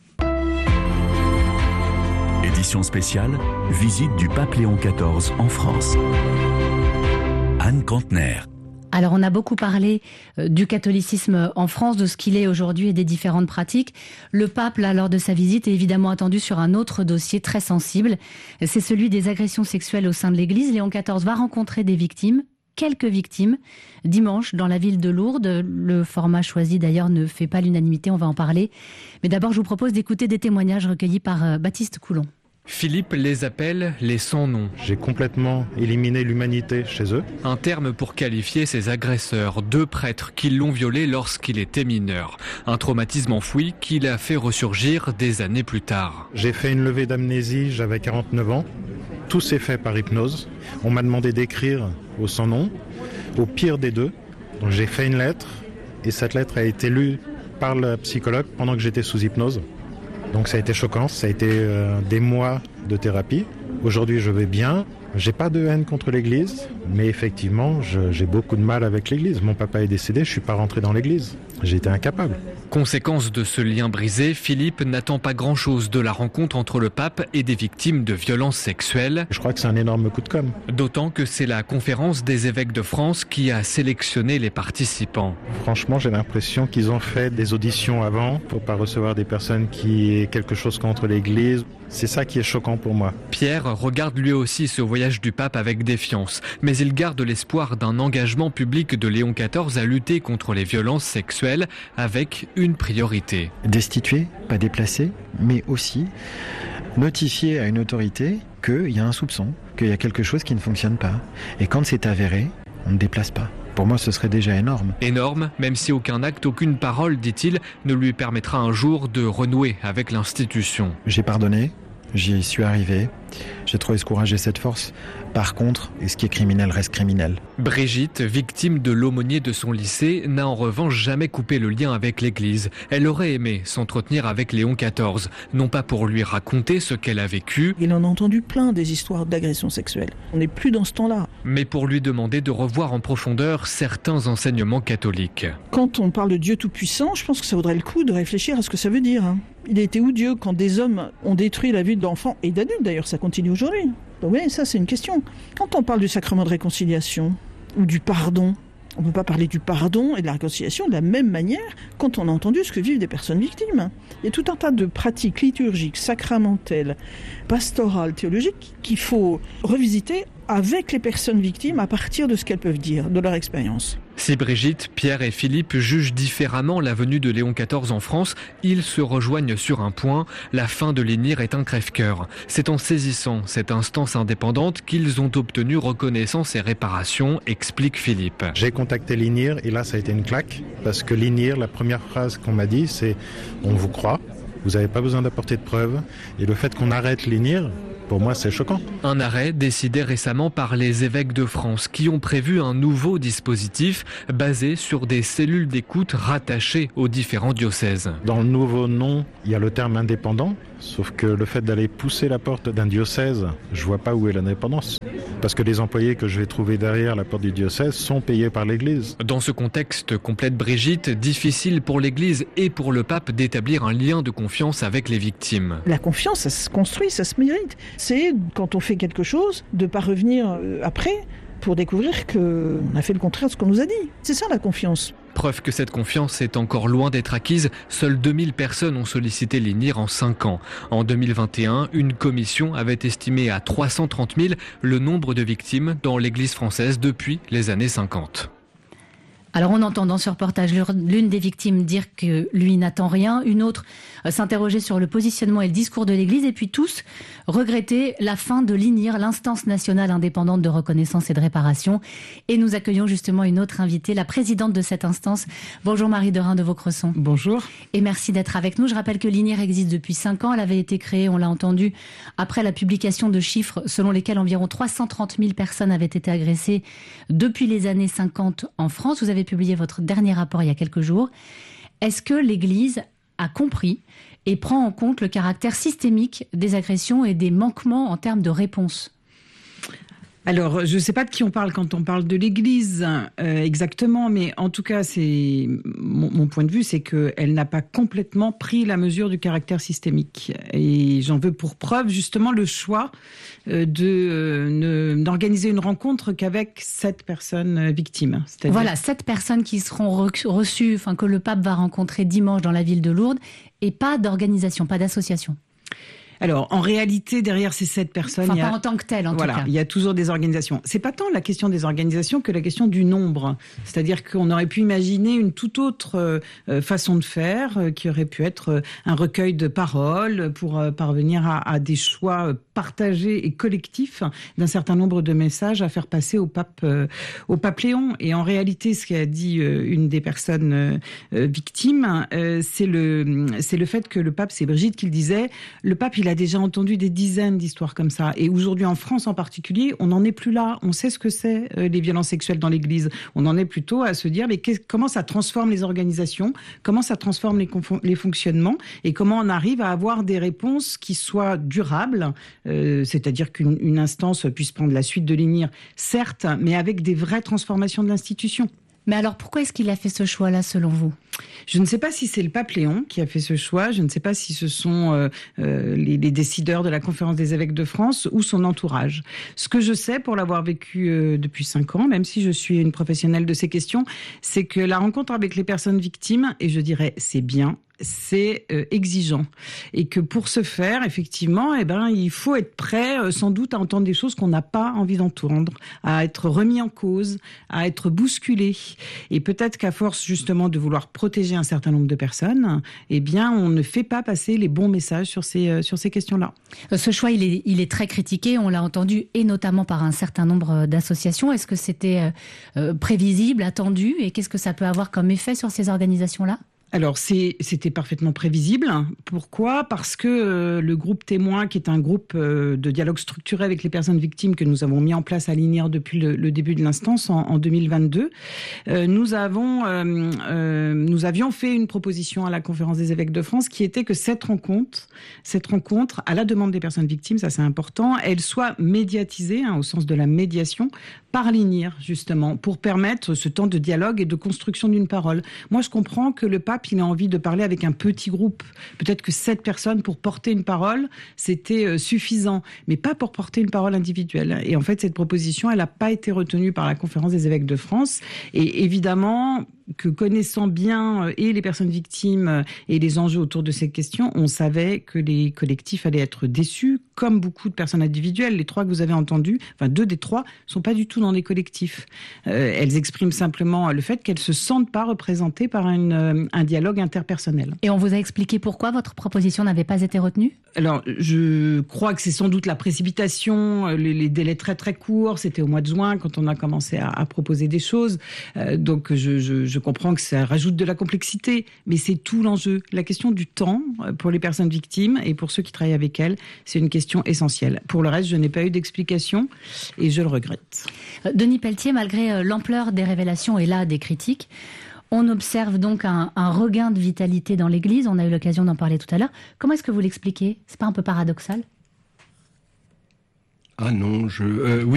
Édition spéciale, visite du pape Léon quatorze en France. Anne Cantner. Alors on a beaucoup parlé euh, du catholicisme en France, de ce qu'il est aujourd'hui et des différentes pratiques. Le pape, là, lors de sa visite, est évidemment attendu sur un autre dossier très sensible. C'est celui des agressions sexuelles au sein de l'Église. Léon quatorze va rencontrer des victimes, quelques victimes, dimanche dans la ville de Lourdes. Le format choisi d'ailleurs ne fait pas l'unanimité, on va en parler. Mais d'abord je vous propose d'écouter des témoignages recueillis par euh, Baptiste Coulon. Philippe les appelle les sans-noms. J'ai complètement éliminé l'humanité chez eux. Un terme pour qualifier ces agresseurs, deux prêtres qui l'ont violé lorsqu'il était mineur. Un traumatisme enfoui qui l'a fait ressurgir des années plus tard. J'ai fait une levée d'amnésie, j'avais quarante-neuf ans. Tout s'est fait par hypnose. On m'a demandé d'écrire au sans-nom, au pire des deux. Donc j'ai fait une lettre et cette lettre a été lue par le psychologue pendant que j'étais sous hypnose. Donc ça a été choquant, ça a été euh, des mois de thérapie. Aujourd'hui je vais bien, j'ai pas de haine contre l'église, mais effectivement je, j'ai beaucoup de mal avec l'église. Mon papa est décédé, je suis pas rentré dans l'église, j'ai été incapable. Conséquence de ce lien brisé, Philippe n'attend pas grand-chose de la rencontre entre le pape et des victimes de violences sexuelles. Je crois que c'est un énorme coup de com'. D'autant que c'est la conférence des évêques de France qui a sélectionné les participants. Franchement, j'ai l'impression qu'ils ont fait des auditions avant pour pas recevoir des personnes qui aient quelque chose contre l'église. C'est ça qui est choquant pour moi. Pierre regarde lui aussi ce voyage du pape avec défiance, mais il garde l'espoir d'un engagement public de Léon quatorze à lutter contre les violences sexuelles avec une priorité. Destituer, pas déplacer, mais aussi notifier à une autorité qu'il y a un soupçon, qu'il y a quelque chose qui ne fonctionne pas. Et quand c'est avéré, on ne déplace pas. Pour moi, ce serait déjà énorme. Énorme, même si aucun acte, aucune parole, dit-il, ne lui permettra un jour de renouer avec l'institution. J'ai pardonné, j'y suis arrivé, J'ai trouvé ce courage et cette force. Par contre, ce qui est criminel reste criminel. Brigitte, victime de l'aumônier de son lycée, n'a en revanche jamais coupé le lien avec l'Église. Elle aurait aimé s'entretenir avec Léon quatorze, non pas pour lui raconter ce qu'elle a vécu. Il en a entendu plein des histoires d'agressions sexuelles. On n'est plus dans ce temps-là. Mais pour lui demander de revoir en profondeur certains enseignements catholiques. Quand on parle de Dieu tout-puissant, je pense que ça vaudrait le coup de réfléchir à ce que ça veut dire. Il a été où Dieu quand des hommes ont détruit la vie d'enfants et d'adultes d'ailleurs, ça continue aujourd'hui. Donc oui, ça c'est une question. Quand on parle du sacrement de réconciliation ou du pardon, on ne peut pas parler du pardon et de la réconciliation de la même manière quand on a entendu ce que vivent des personnes victimes. Il y a tout un tas de pratiques liturgiques, sacramentelles, pastorales, théologiques qu'il faut revisiter avec les personnes victimes à partir de ce qu'elles peuvent dire, de leur expérience. Si Brigitte, Pierre et Philippe jugent différemment la venue de Léon quatorze en France, ils se rejoignent sur un point, la fin de l'E N I R est un crève-cœur. C'est en saisissant cette instance indépendante qu'ils ont obtenu reconnaissance et réparation, explique Philippe. J'ai contacté l'E N I R et là ça a été une claque, parce que l'E N I R, la première phrase qu'on m'a dit c'est « on vous croit, vous n'avez pas besoin d'apporter de preuves » et le fait qu'on arrête l'E N I R, pour moi, c'est choquant. Un arrêt décidé récemment par les évêques de France qui ont prévu un nouveau dispositif basé sur des cellules d'écoute rattachées aux différents diocèses. Dans le nouveau nom, il y a le terme indépendant, sauf que le fait d'aller pousser la porte d'un diocèse, je vois pas où est l'indépendance. Parce que les employés que je vais trouver derrière la porte du diocèse sont payés par l'Église. Dans ce contexte, complète Brigitte, difficile pour l'Église et pour le pape d'établir un lien de confiance avec les victimes. La confiance, ça se construit, ça se mérite. C'est quand on fait quelque chose, de ne pas revenir après pour découvrir qu'on a fait le contraire de ce qu'on nous a dit. C'est ça la confiance. Preuve que cette confiance est encore loin d'être acquise, seules deux mille personnes ont sollicité l'E N I R en cinq ans. En deux mille vingt et un, une commission avait estimé à trois cent trente mille le nombre de victimes dans l'Église française depuis les années cinquante. Alors on entend dans ce reportage l'une des victimes dire que lui n'attend rien, une autre euh, s'interroger sur le positionnement et le discours de l'Église, et puis tous regretter la fin de l'E N I R, l'instance nationale indépendante de reconnaissance et de réparation. Et nous accueillons justement une autre invitée, la présidente de cette instance. Bonjour Marie Derain de Vaucresson. Bonjour. Et merci d'être avec nous. Je rappelle que l'E N I R existe depuis cinq ans. Elle avait été créée, on l'a entendu, après la publication de chiffres selon lesquels environ trois cent trente mille personnes avaient été agressées depuis les années cinquante en France. Vous avez publié votre dernier rapport il y a quelques jours. Est-ce que l'Église a compris et prend en compte le caractère systémique des agressions et des manquements en termes de réponse ? Alors, je ne sais pas de qui on parle quand on parle de l'Église euh, exactement, mais en tout cas, c'est mon, mon point de vue, c'est qu'elle n'a pas complètement pris la mesure du caractère systémique. Et j'en veux pour preuve justement le choix euh, de euh, ne, d'organiser une rencontre qu'avec sept personnes victimes. C'est-à-dire... Voilà, sept personnes qui seront reçues, enfin que le pape va rencontrer dimanche dans la ville de Lourdes, et pas d'organisation, pas d'association. Alors, en réalité, derrière ces sept personnes... Enfin, il y a, pas en tant que telles, en voilà, tout cas. Il y a toujours des organisations. C'est pas tant la question des organisations que la question du nombre. C'est-à-dire qu'on aurait pu imaginer une toute autre euh, façon de faire, euh, qui aurait pu être euh, un recueil de paroles pour euh, parvenir à, à des choix partagés et collectifs d'un certain nombre de messages à faire passer au pape, euh, au pape Léon. Et en réalité, ce qu'a dit euh, une des personnes euh, victimes, euh, c'est le, c'est le fait que le pape, c'est Brigitte qui le disait, le pape, il a déjà entendu des dizaines d'histoires comme ça. Et aujourd'hui, en France en particulier, on n'en est plus là. On sait ce que c'est, euh, les violences sexuelles dans l'Église. On en est plutôt à se dire, mais comment ça transforme les organisations, comment ça transforme les, les fonctionnements, et comment on arrive à avoir des réponses qui soient durables, euh, c'est-à-dire qu'une une instance puisse prendre la suite de l'E N I R, certes, mais avec des vraies transformations de l'institution. Mais alors, pourquoi est-ce qu'il a fait ce choix-là, selon vous ? Je ne sais pas si c'est le pape Léon qui a fait ce choix, je ne sais pas si ce sont euh, euh, les, les décideurs de la Conférence des évêques de France ou son entourage. Ce que je sais, pour l'avoir vécu euh, depuis cinq ans, même si je suis une professionnelle de ces questions, c'est que la rencontre avec les personnes victimes, et je dirais c'est bien, c'est euh, exigeant. Et que pour ce faire, effectivement, eh ben, il faut être prêt, euh, sans doute, à entendre des choses qu'on n'a pas envie d'entendre, à être remis en cause, à être bousculé. Et peut-être qu'à force, justement, de vouloir protéger un certain nombre de personnes, eh bien, on ne fait pas passer les bons messages sur ces, euh, sur ces questions-là. Ce choix, il est, il est très critiqué, on l'a entendu, et notamment par un certain nombre d'associations. Est-ce que c'était euh, prévisible, attendu, et qu'est-ce que ça peut avoir comme effet sur ces organisations-là ? Alors, c'est, c'était parfaitement prévisible. Pourquoi ? Parce que euh, le groupe Témoin, qui est un groupe euh, de dialogue structuré avec les personnes victimes que nous avons mis en place à l'I N I R depuis le, le début de l'instance en, en deux mille vingt-deux, euh, nous, avons, euh, euh, nous avions fait une proposition à la Conférence des évêques de France qui était que cette rencontre, cette rencontre, à la demande des personnes victimes, ça c'est important, elle soit médiatisée, hein, au sens de la médiation, par l'I N I R, justement, pour permettre ce temps de dialogue et de construction d'une parole. Moi, je comprends que le pape, il a envie de parler avec un petit groupe. Peut-être que sept personnes pour porter une parole, c'était euh, suffisant, mais pas pour porter une parole individuelle. Et en fait, cette proposition, elle n'a pas été retenue par la Conférence des évêques de France. Et évidemment, que connaissant bien euh, et les personnes victimes euh, et les enjeux autour de ces questions, on savait que les collectifs allaient être déçus, comme beaucoup de personnes individuelles. Les trois que vous avez entendus, enfin deux des trois, sont pas du tout dans des collectifs. Euh, elles expriment simplement le fait qu'elles se sentent pas représentées par une, euh, un dialogue interpersonnel. Et on vous a expliqué pourquoi votre proposition n'avait pas été retenue ? Alors, je crois que c'est sans doute la précipitation, les, les délais très très courts. C'était au mois de juin quand on a commencé à, à proposer des choses. Euh, donc, je, je, je comprends que ça rajoute de la complexité, mais c'est tout l'enjeu. La question du temps pour les personnes victimes et pour ceux qui travaillent avec elles, c'est une question essentielle. Pour le reste, je n'ai pas eu d'explication et je le regrette. Denis Pelletier, malgré l'ampleur des révélations et là des critiques, on observe donc un, un regain de vitalité dans l'Église. On a eu l'occasion d'en parler tout à l'heure. Comment est-ce que vous l'expliquez ? C'est pas un peu paradoxal ? Ah non, je... Euh, oui.